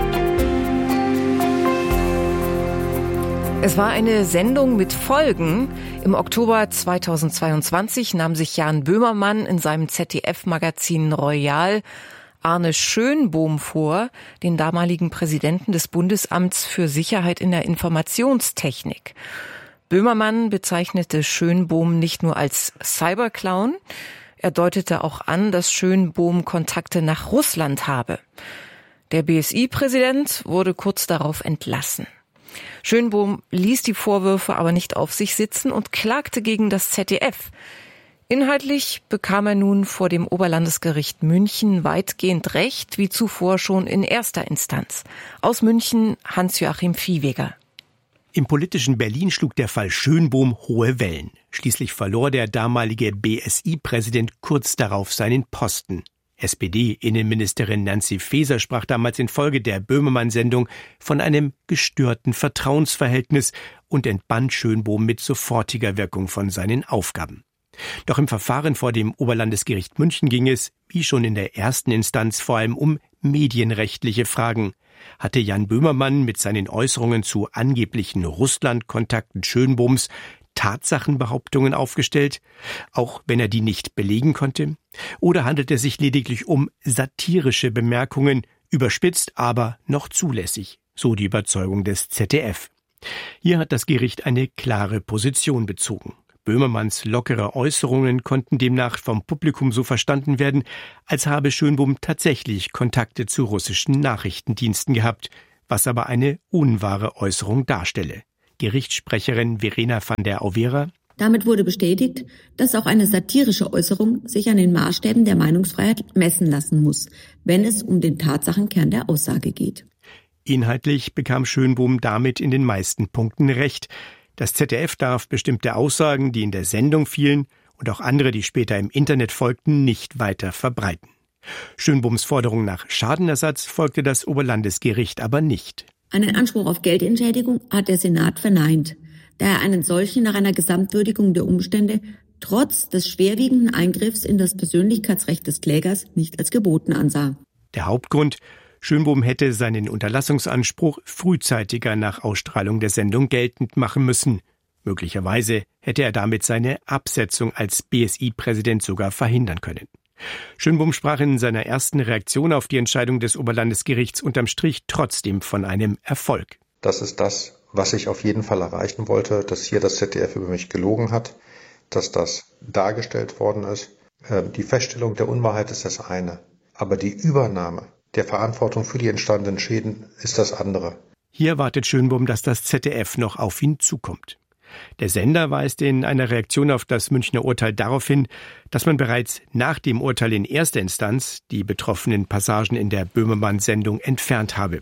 H: Es war eine Sendung mit Folgen. Im Oktober 2022 nahm sich Jan Böhmermann in seinem ZDF-Magazin Royal Arne Schönbohm vor, den damaligen Präsidenten des Bundesamts für Sicherheit in der Informationstechnik. Böhmermann bezeichnete Schönbohm nicht nur als Cyberclown, er deutete auch an, dass Schönbohm Kontakte nach Russland habe. Der BSI-Präsident wurde kurz darauf entlassen. Schönbohm ließ die Vorwürfe aber nicht auf sich sitzen und klagte gegen das ZDF. Inhaltlich bekam er nun vor dem Oberlandesgericht München weitgehend Recht, wie zuvor schon in erster Instanz. Aus München Hans-Joachim Viehweger.
U: Im politischen Berlin schlug der Fall Schönbohm hohe Wellen. Schließlich verlor der damalige BSI-Präsident kurz darauf seinen Posten. SPD-Innenministerin Nancy Faeser sprach damals infolge der Böhmermann-Sendung von einem gestörten Vertrauensverhältnis und entband Schönbohm mit sofortiger Wirkung von seinen Aufgaben. Doch im Verfahren vor dem Oberlandesgericht München ging es, wie schon in der ersten Instanz, vor allem um medienrechtliche Fragen. Hatte Jan Böhmermann mit seinen Äußerungen zu angeblichen Russland-Kontakten Schönbohms Tatsachenbehauptungen aufgestellt, auch wenn er die nicht belegen konnte? Oder handelt es sich lediglich um satirische Bemerkungen, Überspitzt, aber noch zulässig, so die Überzeugung des ZDF. Hier hat das Gericht eine klare Position bezogen. Böhmermanns lockere Äußerungen konnten demnach vom Publikum so verstanden werden, als habe Schönbohm tatsächlich Kontakte zu russischen Nachrichtendiensten gehabt, was aber eine unwahre Äußerung darstelle. Gerichtssprecherin Verena van der Auvera:
C: Damit wurde bestätigt, dass auch eine satirische Äußerung sich an den Maßstäben der Meinungsfreiheit messen lassen muss, wenn es um den Tatsachenkern der Aussage geht.
U: Inhaltlich bekam Schönbohm damit in den meisten Punkten recht. Das ZDF darf bestimmte Aussagen, die in der Sendung fielen, und auch andere, die später im Internet folgten, nicht weiter verbreiten. Schönbohms Forderung nach Schadenersatz folgte das Oberlandesgericht aber nicht.
C: Einen Anspruch auf Geldentschädigung hat der Senat verneint, da er einen solchen nach einer Gesamtwürdigung der Umstände trotz des schwerwiegenden Eingriffs in das Persönlichkeitsrecht des Klägers nicht als geboten ansah.
U: Der Hauptgrund: Schönbohm hätte seinen Unterlassungsanspruch frühzeitiger nach Ausstrahlung der Sendung geltend machen müssen. Möglicherweise hätte er damit seine Absetzung als BSI-Präsident sogar verhindern können. Schönbohm sprach in seiner ersten Reaktion auf die Entscheidung des Oberlandesgerichts unterm Strich trotzdem von einem Erfolg.
V: Das ist das, was ich auf jeden Fall erreichen wollte, dass hier das ZDF über mich gelogen hat, dass das dargestellt worden ist. Die Feststellung der Unwahrheit ist das eine, aber die Übernahme der Verantwortung für die entstandenen Schäden ist das andere.
U: Hier erwartet Schönbohm, dass das ZDF noch auf ihn zukommt. Der Sender weist in einer Reaktion auf das Münchner Urteil darauf hin, dass man bereits nach dem Urteil in erster Instanz die betroffenen Passagen in der Böhmermann-Sendung entfernt habe.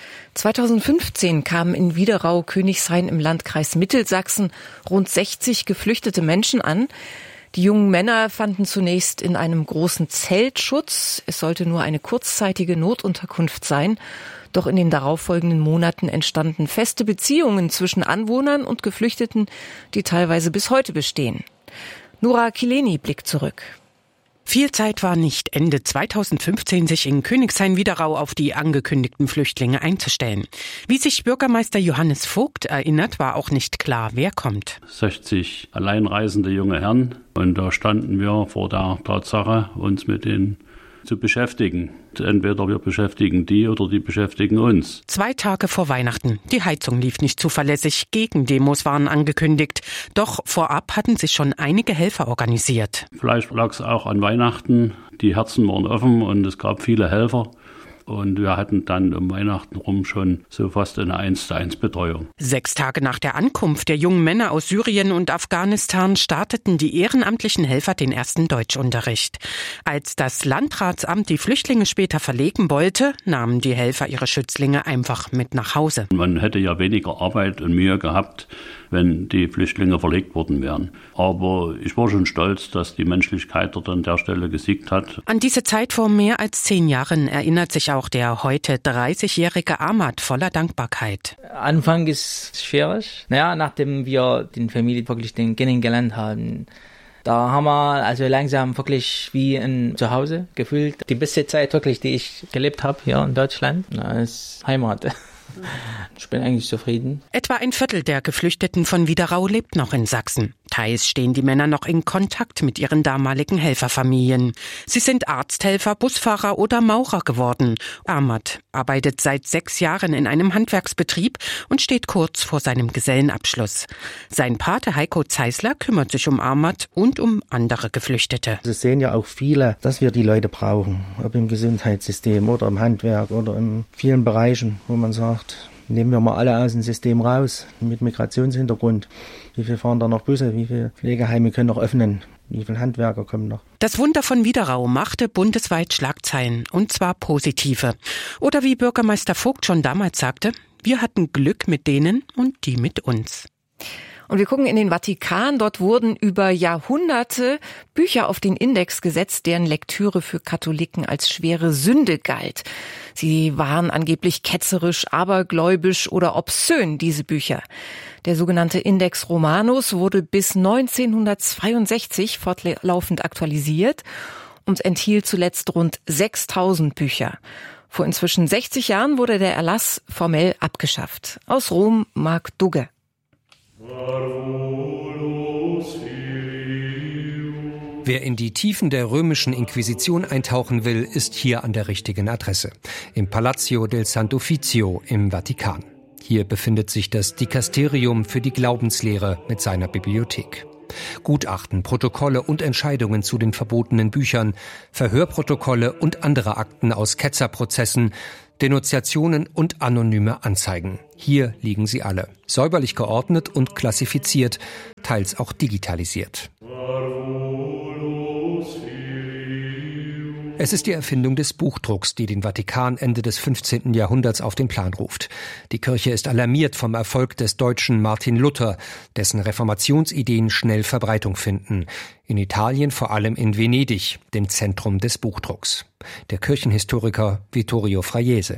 H: 2015 kamen in Widerau-Königshain im Landkreis Mittelsachsen rund 60 geflüchtete Menschen an. Die jungen Männer fanden zunächst in einem großen Zelt Schutz. Es sollte nur eine kurzzeitige Notunterkunft sein. Doch in den darauffolgenden Monaten entstanden feste Beziehungen zwischen Anwohnern und Geflüchteten, die teilweise bis heute bestehen. Nora Kileni blickt zurück.
W: Viel Zeit war nicht, Ende 2015 sich in Königshain-Widerau auf die angekündigten Flüchtlinge einzustellen. Wie sich Bürgermeister Johannes Vogt erinnert, war auch nicht klar, wer kommt.
X: 60 alleinreisende junge Herren, und da standen wir vor der Tatsache, uns mit denen zu beschäftigen. Entweder wir beschäftigen die oder die beschäftigen uns.
W: 2 Tage vor Weihnachten. Die Heizung lief nicht zuverlässig. Gegendemos waren angekündigt. Doch vorab hatten sich schon einige Helfer organisiert.
X: Vielleicht lag es auch an Weihnachten. Die Herzen waren offen und es gab viele Helfer. Und wir hatten dann um Weihnachten rum schon so fast eine 1:1 Betreuung.
W: 6 Tage nach der Ankunft der jungen Männer aus Syrien und Afghanistan starteten die ehrenamtlichen Helfer den ersten Deutschunterricht. Als das Landratsamt die Flüchtlinge später verlegen wollte, nahmen die Helfer ihre Schützlinge einfach mit nach Hause.
X: Man hätte ja weniger Arbeit und Mühe gehabt, wenn die Flüchtlinge verlegt worden wären. Aber ich war schon stolz, dass die Menschlichkeit dort an der Stelle gesiegt hat.
W: An diese Zeit vor mehr als 10 Jahren erinnert sich auch der heute 30-jährige Ahmad voller Dankbarkeit.
Y: Anfang ist schwierig. Nachdem wir die Familie wirklich kennengelernt haben, da haben wir also langsam wirklich wie ein Zuhause gefühlt. Die beste Zeit wirklich, die ich gelebt habe hier in Deutschland, ist Heimat. Ich bin eigentlich zufrieden.
W: Etwa ein Viertel der Geflüchteten von Widerau lebt noch in Sachsen. Teils stehen die Männer noch in Kontakt mit ihren damaligen Helferfamilien. Sie sind Arzthelfer, Busfahrer oder Maurer geworden. Ahmad arbeitet seit 6 Jahren in einem Handwerksbetrieb und steht kurz vor seinem Gesellenabschluss. Sein Pate Heiko Zeisler kümmert sich um Ahmad und um andere Geflüchtete.
Z: Es sehen ja auch viele, dass wir die Leute brauchen, ob im Gesundheitssystem oder im Handwerk oder in vielen Bereichen, wo man sagt, nehmen wir mal alle aus dem System raus mit Migrationshintergrund. Wie viel fahren da noch Busse? Wie viele Pflegeheime können noch öffnen? Wie viele Handwerker kommen noch?
W: Das Wunder von Widerau machte bundesweit Schlagzeilen, und zwar positive. Oder wie Bürgermeister Vogt schon damals sagte, wir hatten Glück mit denen und die mit uns.
H: Und wir gucken in den Vatikan. Dort wurden über Jahrhunderte Bücher auf den Index gesetzt, deren Lektüre für Katholiken als schwere Sünde galt. Sie waren angeblich ketzerisch, abergläubisch oder obszön, diese Bücher. Der sogenannte Index Romanus wurde bis 1962 fortlaufend aktualisiert und enthielt zuletzt rund 6000 Bücher. Vor inzwischen 60 Jahren wurde der Erlass formell abgeschafft. Aus Rom, Marc Dugge.
A: Wer in die Tiefen der römischen Inquisition eintauchen will, ist hier an der richtigen Adresse. Im Palazzo del Sant'Uffizio im Vatikan. Hier befindet sich das Dikasterium für die Glaubenslehre mit seiner Bibliothek. Gutachten, Protokolle und Entscheidungen zu den verbotenen Büchern, Verhörprotokolle und andere Akten aus Ketzerprozessen, Denunziationen und anonyme Anzeigen. Hier liegen sie alle, säuberlich geordnet und klassifiziert, teils auch digitalisiert. Es ist die Erfindung des Buchdrucks, die den Vatikan Ende des 15. Jahrhunderts auf den Plan ruft. Die Kirche ist alarmiert vom Erfolg des Deutschen Martin Luther, dessen Reformationsideen schnell Verbreitung finden. In Italien vor allem in Venedig, dem Zentrum des Buchdrucks. Der Kirchenhistoriker Vittorio Fraiese.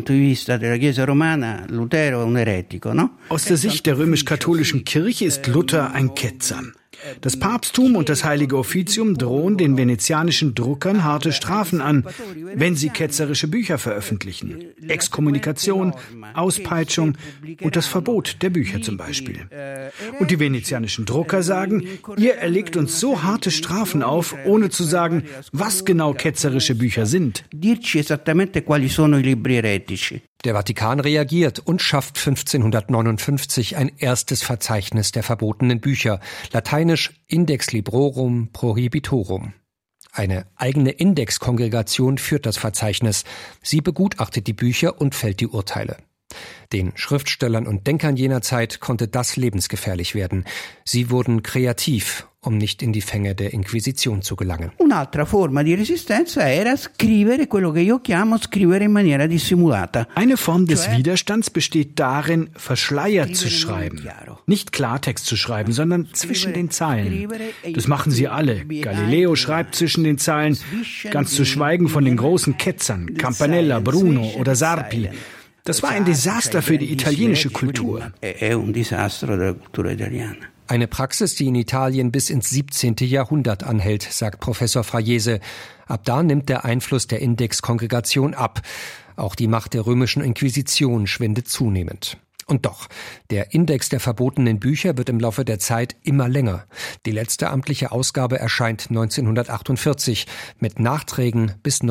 B: Aus der Sicht der römisch-katholischen Kirche ist Luther ein Ketzer. Das Papsttum und das Heilige Offizium drohen den venezianischen Druckern harte Strafen an, wenn sie ketzerische Bücher veröffentlichen. Exkommunikation, Auspeitschung und das Verbot der Bücher zum Beispiel. Und die venezianischen Drucker sagen, ihr erlegt uns so harte Strafen auf, ohne zu sagen, was genau ketzerische Bücher sind.
A: Der Vatikan reagiert und schafft 1559 ein erstes Verzeichnis der verbotenen Bücher, lateinisch Index Librorum Prohibitorum. Eine eigene Indexkongregation führt das Verzeichnis. Sie begutachtet die Bücher und fällt die Urteile. Den Schriftstellern und Denkern jener Zeit konnte das lebensgefährlich werden. Sie wurden kreativ, um nicht in die Fänge der Inquisition zu gelangen.
B: Eine Form des Widerstands besteht darin, verschleiert zu schreiben. Nicht Klartext zu schreiben, sondern zwischen den Zeilen. Das machen sie alle. Galileo schreibt zwischen den Zeilen, ganz zu schweigen von den großen Ketzern, Campanella, Bruno oder Sarpi. Das war ein Desaster für die italienische Kultur.
A: Eine Praxis, die in Italien bis ins 17. Jahrhundert anhält, sagt Professor Fraiese. Ab da nimmt der Einfluss der Indexkongregation ab. Auch die Macht der römischen Inquisition schwindet zunehmend. Und doch, der Index der verbotenen Bücher wird im Laufe der Zeit immer länger. Die letzte amtliche Ausgabe erscheint 1948, mit Nachträgen bis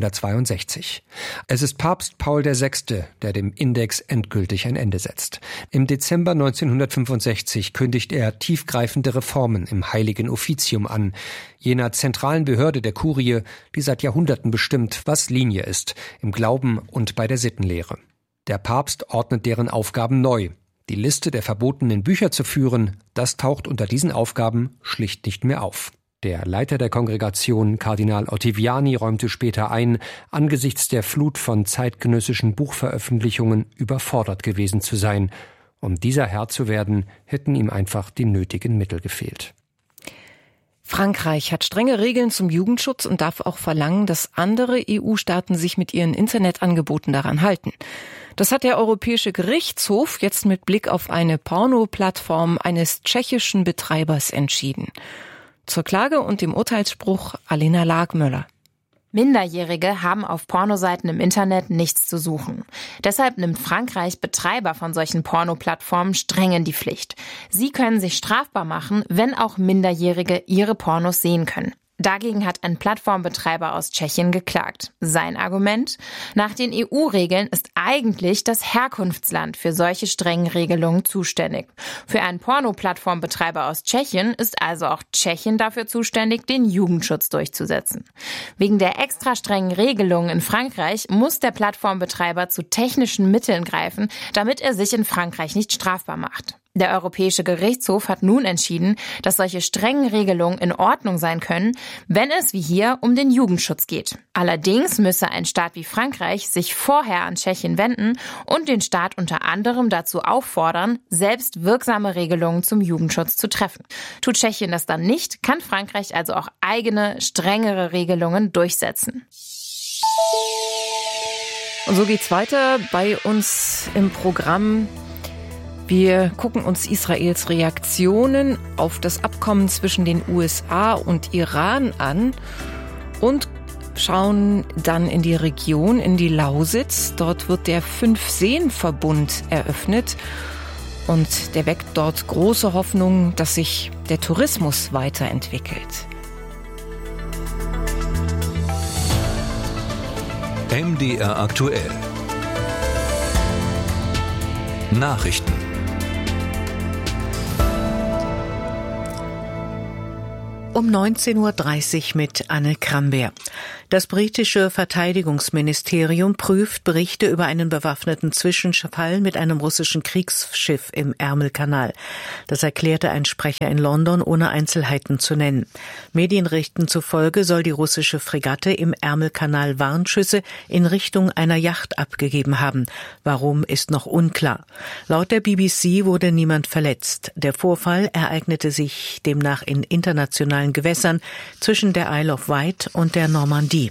A: 1962. Es ist Papst Paul VI., der dem Index endgültig ein Ende setzt. Im Dezember 1965 kündigt er tiefgreifende Reformen im Heiligen Offizium an, jener zentralen Behörde der Kurie, die seit Jahrhunderten bestimmt, was Linie ist, im Glauben und bei der Sittenlehre. Der Papst ordnet deren Aufgaben neu. Die Liste der verbotenen Bücher zu führen, das taucht unter diesen Aufgaben schlicht nicht mehr auf. Der Leiter der Kongregation, Kardinal Ottaviani, räumte später ein, angesichts der Flut von zeitgenössischen Buchveröffentlichungen überfordert gewesen zu sein. Um dieser Herr zu werden, hätten ihm einfach die nötigen Mittel gefehlt.
H: Frankreich hat strenge Regeln zum Jugendschutz und darf auch verlangen, dass andere EU-Staaten sich mit ihren Internetangeboten daran halten. Das hat der Europäische Gerichtshof jetzt mit Blick auf eine Porno-Plattform eines tschechischen Betreibers entschieden. Zur Klage und dem Urteilsspruch Alena Lagmöller.
D: Minderjährige haben auf Pornoseiten im Internet nichts zu suchen. Deshalb nimmt Frankreich Betreiber von solchen Pornoplattformen streng in die Pflicht. Sie können sich strafbar machen, wenn auch Minderjährige ihre Pornos sehen können. Dagegen hat ein Plattformbetreiber aus Tschechien geklagt. Sein Argument? Nach den EU-Regeln ist eigentlich das Herkunftsland für solche strengen Regelungen zuständig. Für einen Porno-Plattformbetreiber aus Tschechien ist also auch Tschechien dafür zuständig, den Jugendschutz durchzusetzen. Wegen der extra strengen Regelungen in Frankreich muss der Plattformbetreiber zu technischen Mitteln greifen, damit er sich in Frankreich nicht strafbar macht. Der Europäische Gerichtshof hat nun entschieden, dass solche strengen Regelungen in Ordnung sein können, wenn es wie hier um den Jugendschutz geht. Allerdings müsse ein Staat wie Frankreich sich vorher an Tschechien wenden und den Staat unter anderem dazu auffordern, selbst wirksame Regelungen zum Jugendschutz zu treffen. Tut Tschechien das dann nicht, kann Frankreich also auch eigene, strengere Regelungen durchsetzen.
H: Und so geht's weiter bei uns im Programm. Wir gucken uns Israels Reaktionen auf das Abkommen zwischen den USA und Iran an und schauen dann in die Region, in die Lausitz. Dort wird der Fünf-Seen-Verbund eröffnet und der weckt dort große Hoffnung, dass sich der Tourismus weiterentwickelt.
F: MDR aktuell. Nachrichten.
G: Um 19.30 Uhr mit Anne Kramberg. Das britische Verteidigungsministerium prüft Berichte über einen bewaffneten Zwischenfall mit einem russischen Kriegsschiff im Ärmelkanal. Das erklärte ein Sprecher in London, ohne Einzelheiten zu nennen. Medienberichten zufolge soll die russische Fregatte im Ärmelkanal Warnschüsse in Richtung einer Yacht abgegeben haben. Warum, ist noch unklar. Laut der BBC wurde niemand verletzt. Der Vorfall ereignete sich demnach in internationalen Gewässern zwischen der Isle of Wight und der Normandie.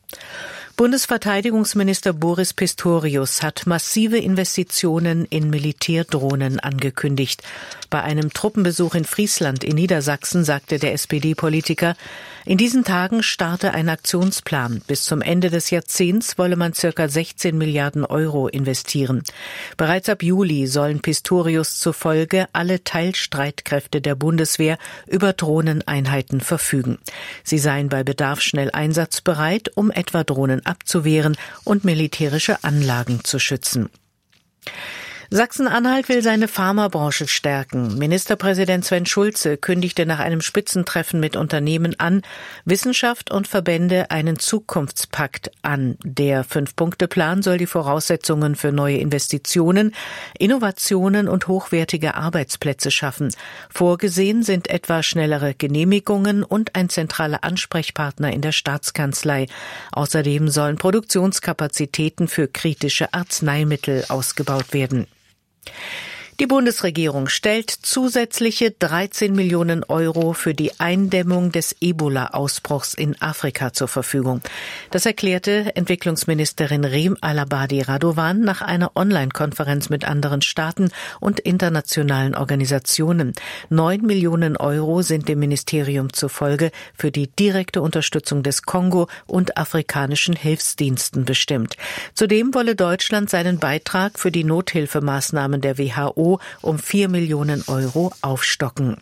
G: Bundesverteidigungsminister Boris Pistorius hat massive Investitionen in Militärdrohnen angekündigt. Bei einem Truppenbesuch in Friesland in Niedersachsen sagte der SPD-Politiker, in diesen Tagen starte ein Aktionsplan. Bis zum Ende des Jahrzehnts wolle man ca. 16 Milliarden Euro investieren. Bereits ab Juli sollen Pistorius zufolge alle Teilstreitkräfte der Bundeswehr über Drohneneinheiten verfügen. Sie seien bei Bedarf schnell einsatzbereit, um etwa Drohnen abzuwehren und militärische Anlagen zu schützen. Sachsen-Anhalt will seine Pharmabranche stärken. Ministerpräsident Sven Schulze kündigte nach einem Spitzentreffen mit Unternehmen an, Wissenschaft und Verbände einen Zukunftspakt an. Der 5-Punkte-Plan soll die Voraussetzungen für neue Investitionen, Innovationen und hochwertige Arbeitsplätze schaffen. Vorgesehen sind etwa schnellere Genehmigungen und ein zentraler Ansprechpartner in der Staatskanzlei. Außerdem sollen Produktionskapazitäten für kritische Arzneimittel ausgebaut werden. Die Bundesregierung stellt zusätzliche 13 Millionen Euro für die Eindämmung des Ebola-Ausbruchs in Afrika zur Verfügung. Das erklärte Entwicklungsministerin Reem Alabadi Radovan nach einer Online-Konferenz mit anderen Staaten und internationalen Organisationen. 9 Millionen Euro sind dem Ministerium zufolge für die direkte Unterstützung des Kongo und afrikanischen Hilfsdiensten bestimmt. Zudem wolle Deutschland seinen Beitrag für die Nothilfemaßnahmen der WHO um 4 Millionen Euro aufstocken.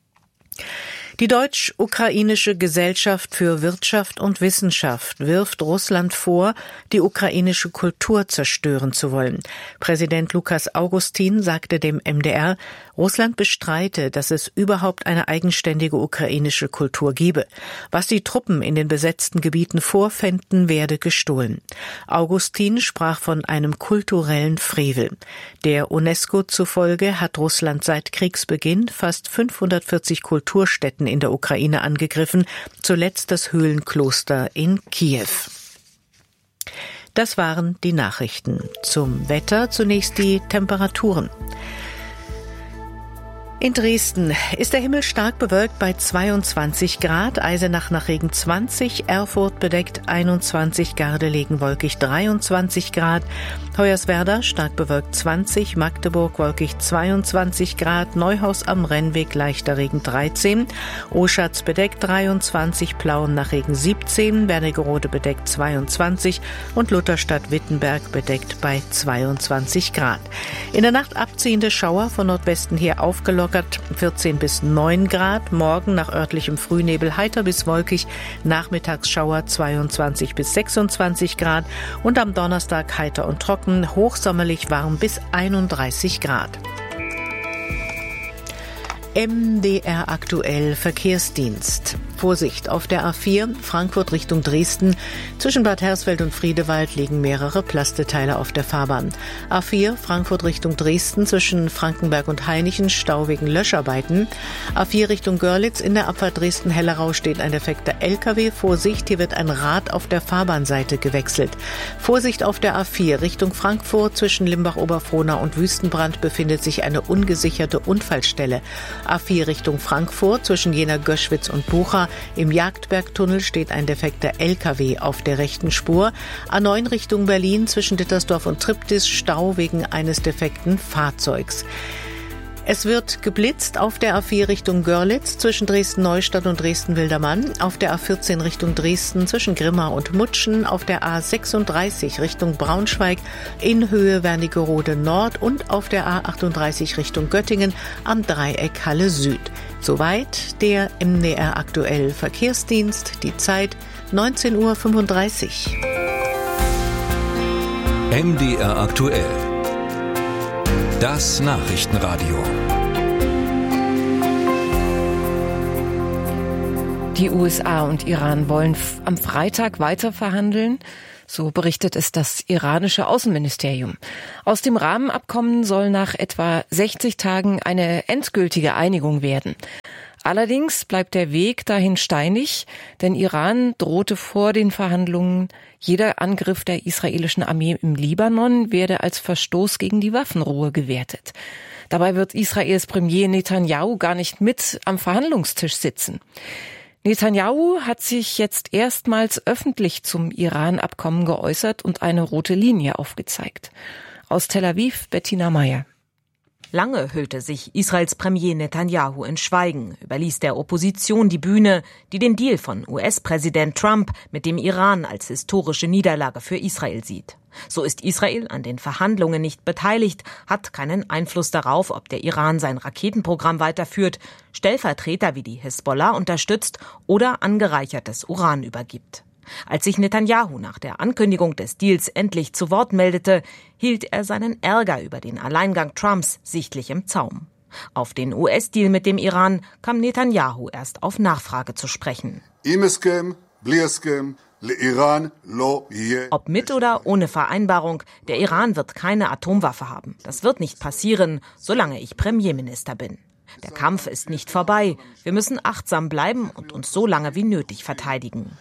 G: Die Deutsch-Ukrainische Gesellschaft für Wirtschaft und Wissenschaft wirft Russland vor, die ukrainische Kultur zerstören zu wollen. Präsident Lukas Augustin sagte dem MDR, Russland bestreite, dass es überhaupt eine eigenständige ukrainische Kultur gebe. Was die Truppen in den besetzten Gebieten vorfänden, werde gestohlen. Augustin sprach von einem kulturellen Frevel. Der UNESCO zufolge hat Russland seit Kriegsbeginn fast 540 Kulturstätten in der Ukraine angegriffen, zuletzt das Höhlenkloster in Kiew. Das waren die Nachrichten. Zum Wetter zunächst die Temperaturen. In Dresden ist der Himmel stark bewölkt bei 22 Grad, Eisenach nach Regen 20, Erfurt bedeckt 21, Gardelegen wolkig 23 Grad, Hoyerswerda stark bewölkt 20, Magdeburg wolkig 22 Grad, Neuhaus am Rennweg leichter Regen 13, Oschatz bedeckt 23, Plauen nach Regen 17, Wernigerode bedeckt 22 und Lutherstadt-Wittenberg bedeckt bei 22 Grad. In der Nacht abziehende Schauer von Nordwesten her aufgelockert, 14 bis 9 Grad, morgen nach örtlichem Frühnebel heiter bis wolkig, Nachmittagsschauer 22 bis 26 Grad und am Donnerstag heiter und trocken, hochsommerlich warm bis 31 Grad. MDR aktuell Verkehrsdienst. Vorsicht, auf der A4 Frankfurt Richtung Dresden. Zwischen Bad Hersfeld und Friedewald liegen mehrere Plasteteile auf der Fahrbahn. A4 Frankfurt Richtung Dresden zwischen Frankenberg und Hainichen Stau wegen Löscharbeiten. A4 Richtung Görlitz in der Abfahrt Dresden-Hellerau steht ein defekter LKW. Vorsicht, hier wird ein Rad auf der Fahrbahnseite gewechselt. Vorsicht auf der A4 Richtung Frankfurt zwischen Limbach-Oberfrohna und Wüstenbrand befindet sich eine ungesicherte Unfallstelle. A4 Richtung Frankfurt zwischen Jena-Göschwitz und Bucha. Im Jagdbergtunnel steht ein defekter LKW auf der rechten Spur. A9 Richtung Berlin zwischen Dittersdorf und Triptis Stau wegen eines defekten Fahrzeugs. Es wird geblitzt auf der A4 Richtung Görlitz zwischen Dresden-Neustadt und Dresden-Wildermann, auf der A14 Richtung Dresden zwischen Grimma und Mutschen, auf der A36 Richtung Braunschweig in Höhe Wernigerode Nord und auf der A38 Richtung Göttingen am Dreieck Halle Süd. Soweit der MDR aktuell Verkehrsdienst, die Zeit 19:35 Uhr.
F: MDR aktuell. Das Nachrichtenradio.
H: Die USA und Iran wollen am Freitag weiter verhandeln. So berichtet es das iranische Außenministerium. Aus dem Rahmenabkommen soll nach etwa 60 Tagen eine endgültige Einigung werden. Allerdings bleibt der Weg dahin steinig, denn Iran drohte vor den Verhandlungen, jeder Angriff der israelischen Armee im Libanon werde als Verstoß gegen die Waffenruhe gewertet. Dabei wird Israels Premier Netanyahu gar nicht mit am Verhandlungstisch sitzen. Netanyahu hat sich jetzt erstmals öffentlich zum Iran-Abkommen geäußert und eine rote Linie aufgezeigt. Aus Tel Aviv, Bettina Meyer.
E: Lange hüllte sich Israels Premier Netanyahu in Schweigen, überließ der Opposition die Bühne, die den Deal von US-Präsident Trump mit dem Iran als historische Niederlage für Israel sieht. So ist Israel an den Verhandlungen nicht beteiligt, hat keinen Einfluss darauf, ob der Iran sein Raketenprogramm weiterführt, Stellvertreter wie die Hisbollah unterstützt oder angereichertes Uran übergibt. Als sich Netanyahu nach der Ankündigung des Deals endlich zu Wort meldete, hielt er seinen Ärger über den Alleingang Trumps sichtlich im Zaum. Auf den US-Deal mit dem Iran kam Netanyahu erst auf Nachfrage zu sprechen. Ob mit oder ohne Vereinbarung, der Iran wird keine Atomwaffe haben. Das wird nicht passieren, solange ich Premierminister bin. Der Kampf ist nicht vorbei. Wir müssen achtsam bleiben und uns so lange wie nötig verteidigen.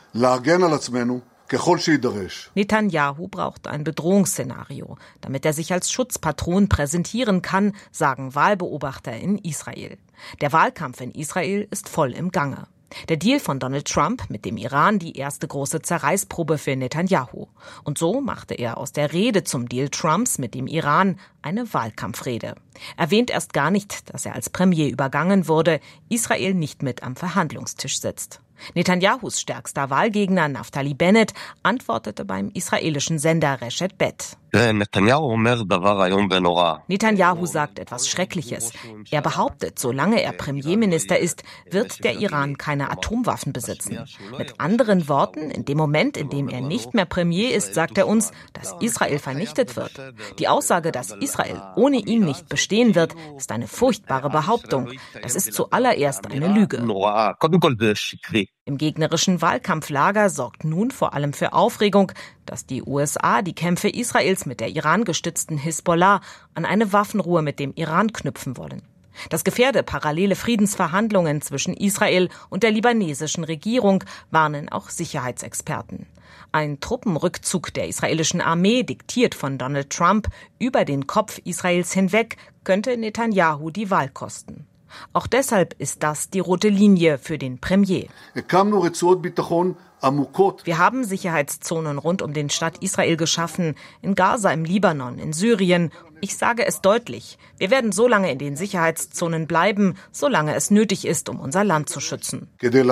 E: Netanyahu braucht ein Bedrohungsszenario, damit er sich als Schutzpatron präsentieren kann, sagen Wahlbeobachter in Israel. Der Wahlkampf in Israel ist voll im Gange. Der Deal von Donald Trump mit dem Iran die erste große Zerreißprobe für Netanyahu. Und so machte er aus der Rede zum Deal Trumps mit dem Iran eine Wahlkampfrede. Erwähnt erst gar nicht, dass er als Premier übergangen wurde, Israel nicht mit am Verhandlungstisch sitzt. Netanyahus stärkster Wahlgegner Naftali Bennett antwortete beim israelischen Sender Reshet Bet. Netanyahu sagt etwas Schreckliches. Er behauptet, solange er Premierminister ist, wird der Iran keine Atomwaffen besitzen. Mit anderen Worten, in dem Moment, in dem er nicht mehr Premier ist, sagt er uns, dass Israel vernichtet wird. Die Aussage, dass Israel ohne ihn nicht bestehen wird, ist eine furchtbare Behauptung. Das ist zuallererst eine Lüge. Im gegnerischen Wahlkampflager sorgt nun vor allem für Aufregung, dass die USA die Kämpfe Israels mit der Iran-gestützten Hisbollah an eine Waffenruhe mit dem Iran knüpfen wollen. Das gefährde parallele Friedensverhandlungen zwischen Israel und der libanesischen Regierung, warnen auch Sicherheitsexperten. Ein Truppenrückzug der israelischen Armee, diktiert von Donald Trump, über den Kopf Israels hinweg, könnte Netanyahu die Wahl kosten. Auch deshalb ist das die rote Linie für den Premier. Wir haben Sicherheitszonen rund um den Staat Israel geschaffen, in Gaza, im Libanon, in Syrien. Ich sage es deutlich, wir werden so lange in den Sicherheitszonen bleiben, solange es nötig ist, um unser Land zu schützen.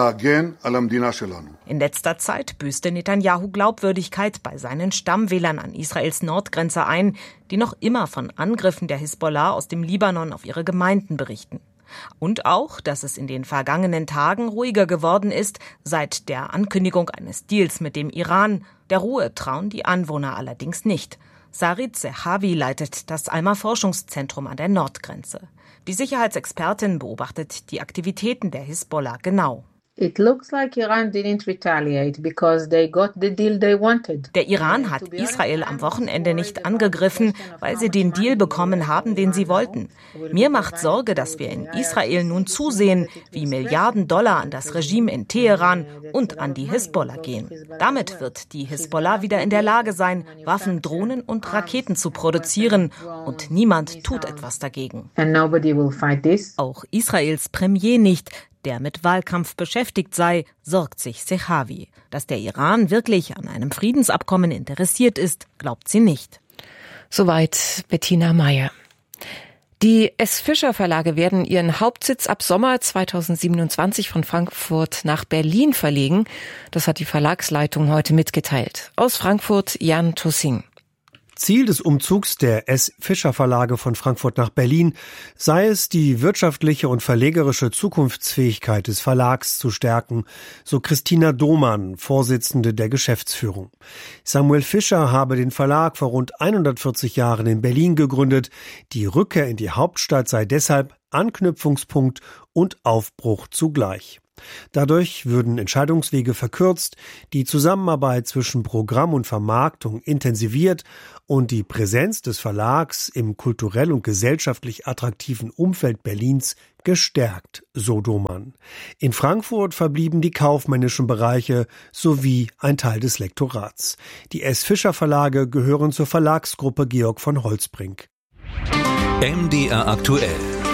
E: In letzter Zeit büßte Netanyahu Glaubwürdigkeit bei seinen Stammwählern an Israels Nordgrenze ein, die noch immer von Angriffen der Hisbollah aus dem Libanon auf ihre Gemeinden berichten. Und auch, dass es in den vergangenen Tagen ruhiger geworden ist, seit der Ankündigung eines Deals mit dem Iran. Der Ruhe trauen die Anwohner allerdings nicht. Sarit Zehavi leitet das Alma-Forschungszentrum an der Nordgrenze. Die Sicherheitsexpertin beobachtet die Aktivitäten der Hisbollah genau.
I: It looks like Iran didn't retaliate because they got the deal they wanted.
E: Der Iran hat Israel am Wochenende nicht angegriffen, weil sie den Deal bekommen haben, den sie wollten. Mir macht Sorge, dass wir in Israel nun zusehen, wie Milliarden Dollar an das Regime in Teheran und an die Hisbollah gehen. Damit wird die Hisbollah wieder in der Lage sein, Waffen, Drohnen und Raketen zu produzieren, und niemand tut etwas dagegen.
I: And nobody will fight this.
E: Auch Israels Premier nicht, der mit Wahlkampf beschäftigt sei, sorgt sich Zehavi. Dass der Iran wirklich an einem Friedensabkommen interessiert ist, glaubt sie nicht.
H: Soweit Bettina Meyer. Die S. Fischer Verlage werden ihren Hauptsitz ab Sommer 2027 von Frankfurt nach Berlin verlegen. Das hat die Verlagsleitung heute mitgeteilt. Aus Frankfurt Jan Tussing.
J: Ziel des Umzugs der S. Fischer Verlage von Frankfurt nach Berlin sei es, die wirtschaftliche und verlegerische Zukunftsfähigkeit des Verlags zu stärken, so Christina Domann, Vorsitzende der Geschäftsführung. Samuel Fischer habe den Verlag vor rund 140 Jahren in Berlin gegründet. Die Rückkehr in die Hauptstadt sei deshalb Anknüpfungspunkt und Aufbruch zugleich. Dadurch würden Entscheidungswege verkürzt, die Zusammenarbeit zwischen Programm und Vermarktung intensiviert und die Präsenz des Verlags im kulturell und gesellschaftlich attraktiven Umfeld Berlins gestärkt, so Domann. In Frankfurt verblieben die kaufmännischen Bereiche sowie ein Teil des Lektorats. Die S. Fischer Verlage gehören zur Verlagsgruppe Georg von Holtzbrinck.
F: MDR aktuell.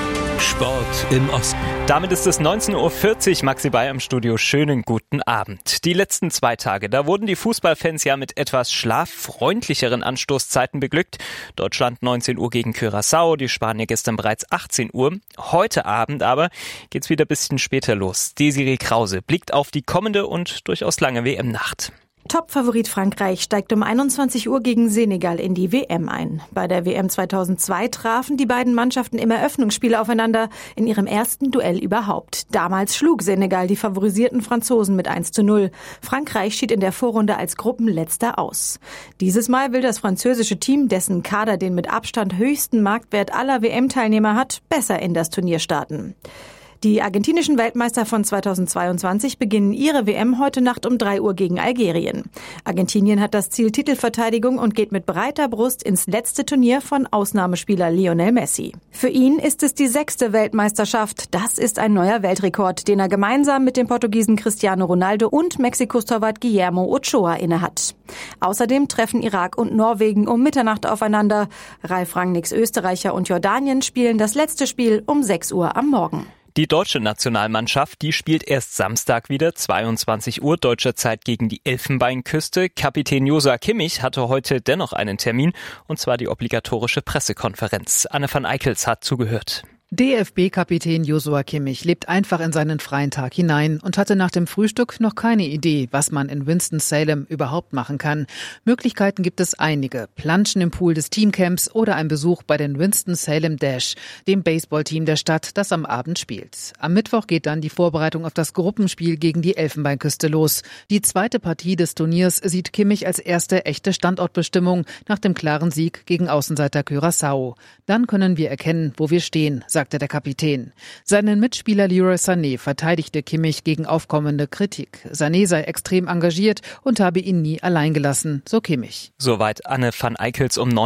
F: Sport im Osten.
K: Damit ist es 19.40 Uhr, Maxi Bayer im Studio. Schönen guten Abend. Die letzten 2 Tage, da wurden die Fußballfans ja mit etwas schlaffreundlicheren Anstoßzeiten beglückt. Deutschland 19 Uhr gegen Curaçao, die Spanier gestern bereits 18 Uhr. Heute Abend aber geht's wieder ein bisschen später los. Desiree Krause blickt auf die kommende und durchaus lange WM-Nacht.
L: Top-Favorit Frankreich steigt um 21 Uhr gegen Senegal in die WM ein. Bei der WM 2002 trafen die beiden Mannschaften im Eröffnungsspiel aufeinander, in ihrem ersten Duell überhaupt. Damals schlug Senegal die favorisierten Franzosen mit 1:0. Frankreich schied in der Vorrunde als Gruppenletzter aus. Dieses Mal will das französische Team, dessen Kader den mit Abstand höchsten Marktwert aller WM-Teilnehmer hat, besser in das Turnier starten. Die argentinischen Weltmeister von 2022 beginnen ihre WM heute Nacht um 3 Uhr gegen Algerien. Argentinien hat das Ziel Titelverteidigung und geht mit breiter Brust ins letzte Turnier von Ausnahmespieler Lionel Messi. Für ihn ist es die 6. Weltmeisterschaft. Das ist ein neuer Weltrekord, den er gemeinsam mit dem Portugiesen Cristiano Ronaldo und Mexikos Torwart Guillermo Ochoa innehat. Außerdem treffen Irak und Norwegen um Mitternacht aufeinander. Ralf Rangnicks Österreicher und Jordanien spielen das letzte Spiel um 6 Uhr am Morgen.
K: Die deutsche Nationalmannschaft, die spielt erst Samstag wieder, 22 Uhr deutscher Zeit gegen die Elfenbeinküste. Kapitän Joshua Kimmich hatte heute dennoch einen Termin, und zwar die obligatorische Pressekonferenz. Anne van Eickels hat zugehört.
M: DFB-Kapitän Joshua Kimmich lebt einfach in seinen freien Tag hinein und hatte nach dem Frühstück noch keine Idee, was man in Winston-Salem überhaupt machen kann. Möglichkeiten gibt es einige. Planschen im Pool des Teamcamps oder ein Besuch bei den Winston-Salem Dash, dem Baseballteam der Stadt, das am Abend spielt. Am Mittwoch geht dann die Vorbereitung auf das Gruppenspiel gegen die Elfenbeinküste los. Die zweite Partie des Turniers sieht Kimmich als erste echte Standortbestimmung nach dem klaren Sieg gegen Außenseiter Curaçao. Dann können wir erkennen, wo wir stehen, sagte der Kapitän. Seinen Mitspieler Leroy Sané verteidigte Kimmich gegen aufkommende Kritik. Sané sei extrem engagiert und habe ihn nie allein gelassen, so Kimmich.
K: Soweit Anne van Eickels um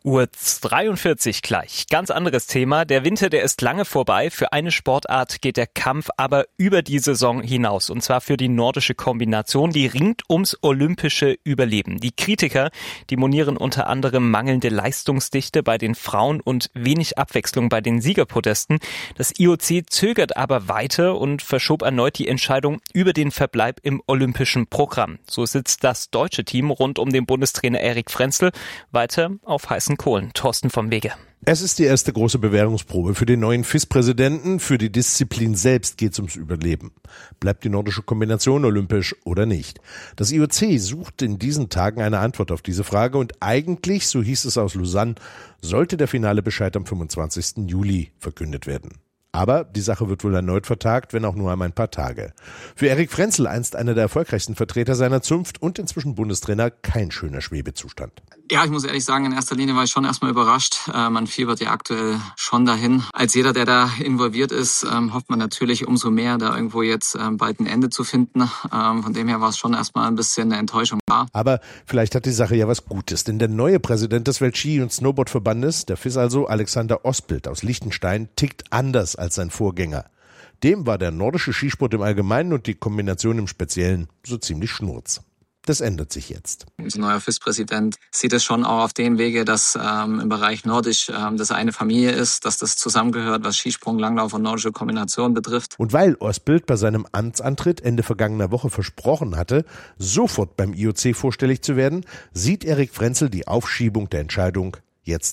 K: 19.43 Uhr gleich. Ganz anderes Thema. Der Winter, der ist lange vorbei. Für eine Sportart geht der Kampf aber über die Saison hinaus. Und zwar für die nordische Kombination, die ringt ums olympische Überleben. Die Kritiker, die monieren unter anderem mangelnde Leistungsdichte bei den Frauen und wenig Abwechslung bei den Siegerprotesten. Das IOC zögert aber weiter und verschob erneut die Entscheidung über den Verbleib im olympischen Programm. So sitzt das deutsche Team rund um den Bundestrainer Erik Frenzel weiter auf heißen Kohlen. Thorsten vom Wege.
N: Es ist die erste große Bewährungsprobe für den neuen FIS-Präsidenten. Für die Disziplin selbst geht es ums Überleben. Bleibt die nordische Kombination olympisch oder nicht? Das IOC sucht in diesen Tagen eine Antwort auf diese Frage und eigentlich, so hieß es aus Lausanne, sollte der finale Bescheid am 25. Juli verkündet werden. Aber die Sache wird wohl erneut vertagt, wenn auch nur um ein paar Tage. Für Erik Frenzel, einst einer der erfolgreichsten Vertreter seiner Zunft und inzwischen Bundestrainer, kein schöner Schwebezustand.
O: Ja, ich muss ehrlich sagen, in erster Linie war ich schon erstmal überrascht. Man fiebert ja aktuell schon dahin. Als jeder, der da involviert ist, hofft man natürlich umso mehr, da irgendwo jetzt bald ein Ende zu finden. Von dem her war es schon erstmal ein bisschen eine Enttäuschung da.
N: Aber vielleicht hat die Sache ja was Gutes, denn der neue Präsident des Weltski- und Snowboardverbandes, der FIS also, Alexander Ospelt aus Liechtenstein, tickt anders als sein Vorgänger. Dem war der nordische Skisport im Allgemeinen und die Kombination im Speziellen so ziemlich schnurz. Das ändert sich jetzt.
O: Unser neuer FIS-Präsident sieht es schon auch auf den Wege, dass im Bereich Nordisch das eine Familie ist, dass das zusammengehört, was Skisprung, Langlauf und nordische Kombination betrifft.
N: Und weil Ospelt bei seinem Amtsantritt Ende vergangener Woche versprochen hatte, sofort beim IOC vorstellig zu werden, sieht Erik Frenzel die Aufschiebung der Entscheidung jetzt auch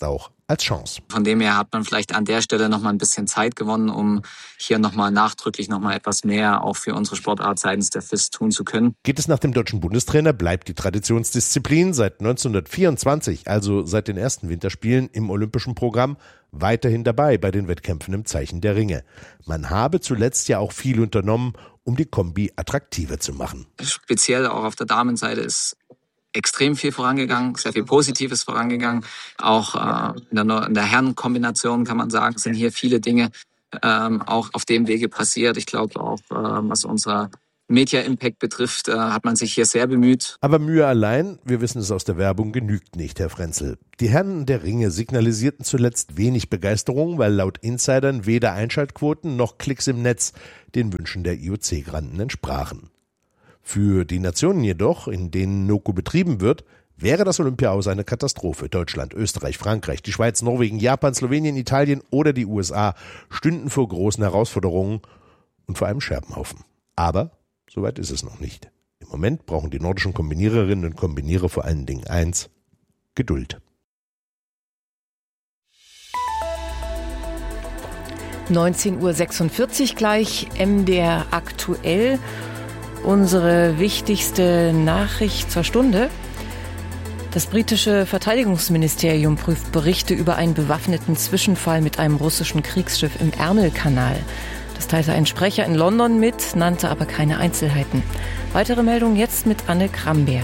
N: als Chance.
O: Von dem her hat man vielleicht an der Stelle nochmal ein bisschen Zeit gewonnen, um hier nochmal nachdrücklich nochmal etwas mehr auch für unsere Sportart seitens der FIS tun zu können.
N: Geht es nach dem deutschen Bundestrainer, bleibt die Traditionsdisziplin seit 1924, also seit den ersten Winterspielen im olympischen Programm, weiterhin dabei bei den Wettkämpfen im Zeichen der Ringe. Man habe zuletzt ja auch viel unternommen, um die Kombi attraktiver zu machen.
O: Speziell auch auf der Damenseite ist extrem viel vorangegangen, sehr viel Positives vorangegangen. Auch in der Herrenkombination kann man sagen, sind hier viele Dinge auch auf dem Wege passiert. Ich glaube auch, was unser Media-Impact betrifft, hat man sich hier sehr bemüht.
N: Aber Mühe allein, wir wissen es aus der Werbung, genügt nicht, Herr Frenzel. Die Herren der Ringe signalisierten zuletzt wenig Begeisterung, weil laut Insidern weder Einschaltquoten noch Klicks im Netz den Wünschen der IOC-Granden entsprachen. Für die Nationen jedoch, in denen NOKO betrieben wird, wäre das Olympia-Aus eine Katastrophe. Deutschland, Österreich, Frankreich, die Schweiz, Norwegen, Japan, Slowenien, Italien oder die USA stünden vor großen Herausforderungen und vor einem Scherbenhaufen. Aber soweit ist es noch nicht. Im Moment brauchen die nordischen Kombiniererinnen und Kombinierer vor allen Dingen eins: Geduld.
H: 19:46 Uhr gleich, MDR aktuell. Unsere wichtigste Nachricht zur Stunde. Das britische Verteidigungsministerium prüft Berichte über einen bewaffneten Zwischenfall mit einem russischen Kriegsschiff im Ärmelkanal. Das teilte ein Sprecher in London mit, nannte aber keine Einzelheiten. Weitere Meldungen jetzt mit Anne Krambeer.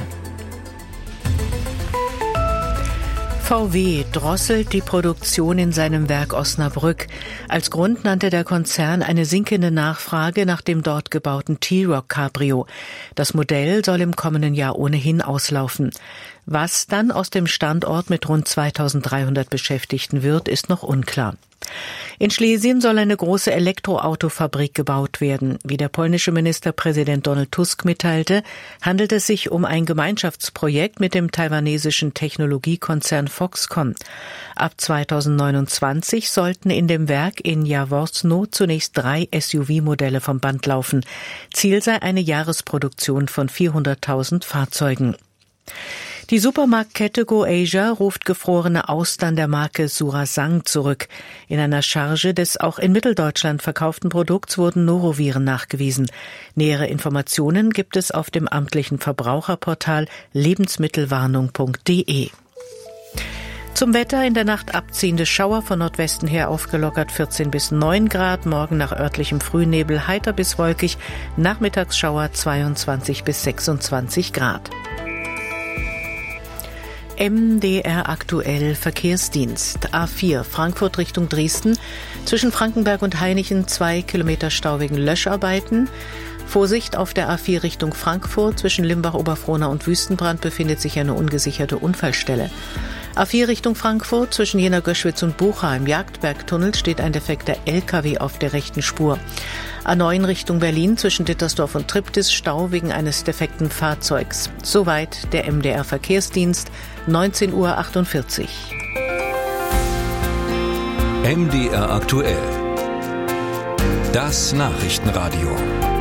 G: VW drosselt die Produktion in seinem Werk Osnabrück. Als Grund nannte der Konzern eine sinkende Nachfrage nach dem dort gebauten T-Roc Cabrio. Das Modell soll im kommenden Jahr ohnehin auslaufen. Was dann aus dem Standort mit rund 2300 Beschäftigten wird, ist noch unklar. In Schlesien soll eine große Elektroautofabrik gebaut werden. Wie der polnische Ministerpräsident Donald Tusk mitteilte, handelt es sich um ein Gemeinschaftsprojekt mit dem taiwanesischen Technologiekonzern Foxconn. Ab 2029 sollten in dem Werk in Jaworzno zunächst 3 SUV-Modelle vom Band laufen. Ziel sei eine Jahresproduktion von 400.000 Fahrzeugen. Die Supermarktkette GoAsia ruft gefrorene Austern der Marke Surasang zurück. In einer Charge des auch in Mitteldeutschland verkauften Produkts wurden Noroviren nachgewiesen. Nähere Informationen gibt es auf dem amtlichen Verbraucherportal lebensmittelwarnung.de. Zum Wetter: in der Nacht abziehende Schauer, von Nordwesten her aufgelockert 14 bis 9 Grad, morgen nach örtlichem Frühnebel heiter bis wolkig, Nachmittagsschauer 22 bis 26 Grad. MDR aktuell Verkehrsdienst. A4 Frankfurt Richtung Dresden. Zwischen Frankenberg und Hainichen 2 Kilometer Stau wegen Löscharbeiten. Vorsicht auf der A4 Richtung Frankfurt. Zwischen Limbach-Oberfrohna und Wüstenbrand befindet sich eine ungesicherte Unfallstelle. A4 Richtung Frankfurt. Zwischen Jena-Göschwitz und Bucha im Jagdbergtunnel steht ein defekter LKW auf der rechten Spur. A9 Richtung Berlin, zwischen Dittersdorf und Triptis Stau wegen eines defekten Fahrzeugs. Soweit der MDR Verkehrsdienst, 19:48 Uhr.
F: MDR aktuell. Das Nachrichtenradio.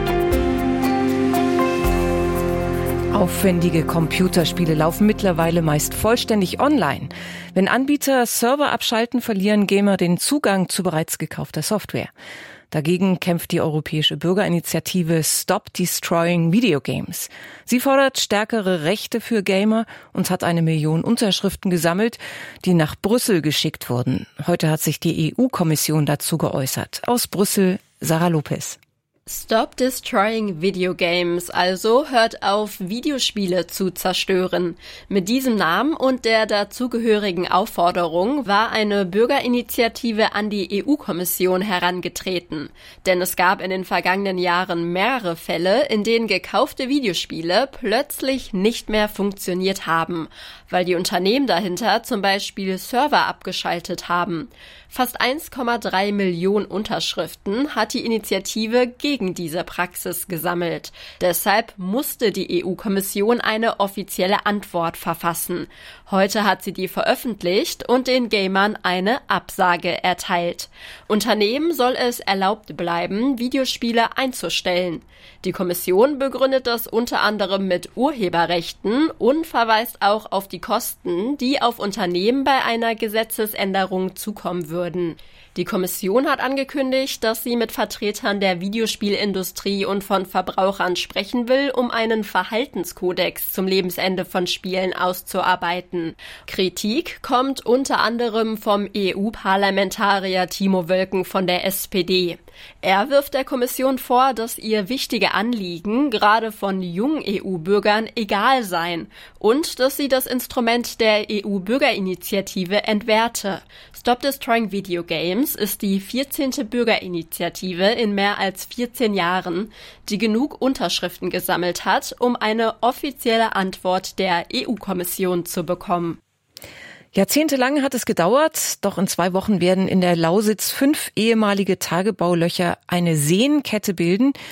H: Aufwendige Computerspiele laufen mittlerweile meist vollständig online. Wenn Anbieter Server abschalten, verlieren Gamer den Zugang zu bereits gekaufter Software. Dagegen kämpft die europäische Bürgerinitiative Stop Destroying Video Games. Sie fordert stärkere Rechte für Gamer und hat 1 Million Unterschriften gesammelt, die nach Brüssel geschickt wurden. Heute hat sich die EU-Kommission dazu geäußert. Aus Brüssel, Sarah Lopez.
C: Stop Destroying Video Games, also hört auf, Videospiele zu zerstören. Mit diesem Namen und der dazugehörigen Aufforderung war eine Bürgerinitiative an die EU-Kommission herangetreten. Denn es gab in den vergangenen Jahren mehrere Fälle, in denen gekaufte Videospiele plötzlich nicht mehr funktioniert haben, weil die Unternehmen dahinter zum Beispiel Server abgeschaltet haben. Fast 1,3 Millionen Unterschriften hat die Initiative gegen gegen diese Praxis gesammelt. Deshalb musste die EU-Kommission eine offizielle Antwort verfassen. Heute hat sie die veröffentlicht und den Gamern eine Absage erteilt. Unternehmen soll es erlaubt bleiben, Videospiele einzustellen. Die Kommission begründet das unter anderem mit Urheberrechten und verweist auch auf die Kosten, die auf Unternehmen bei einer Gesetzesänderung zukommen würden. Die Kommission hat angekündigt, dass sie mit Vertretern der Videospielindustrie und von Verbrauchern sprechen will, um einen Verhaltenskodex zum Lebensende von Spielen auszuarbeiten. Kritik kommt unter anderem vom EU-Parlamentarier Timo Wölken von der SPD. Er wirft der Kommission vor, dass ihr wichtige Anliegen gerade von jungen EU-Bürgern egal seien und dass sie das Instrument der EU-Bürgerinitiative entwerte. Stop Destroying Video Games ist die 14. Bürgerinitiative in mehr als 14 Jahren, die genug Unterschriften gesammelt hat, um eine offizielle Antwort der EU-Kommission zu bekommen.
H: Jahrzehntelang hat es gedauert, doch in 2 Wochen werden in der Lausitz 5 ehemalige Tagebaulöcher eine Seenkette bilden,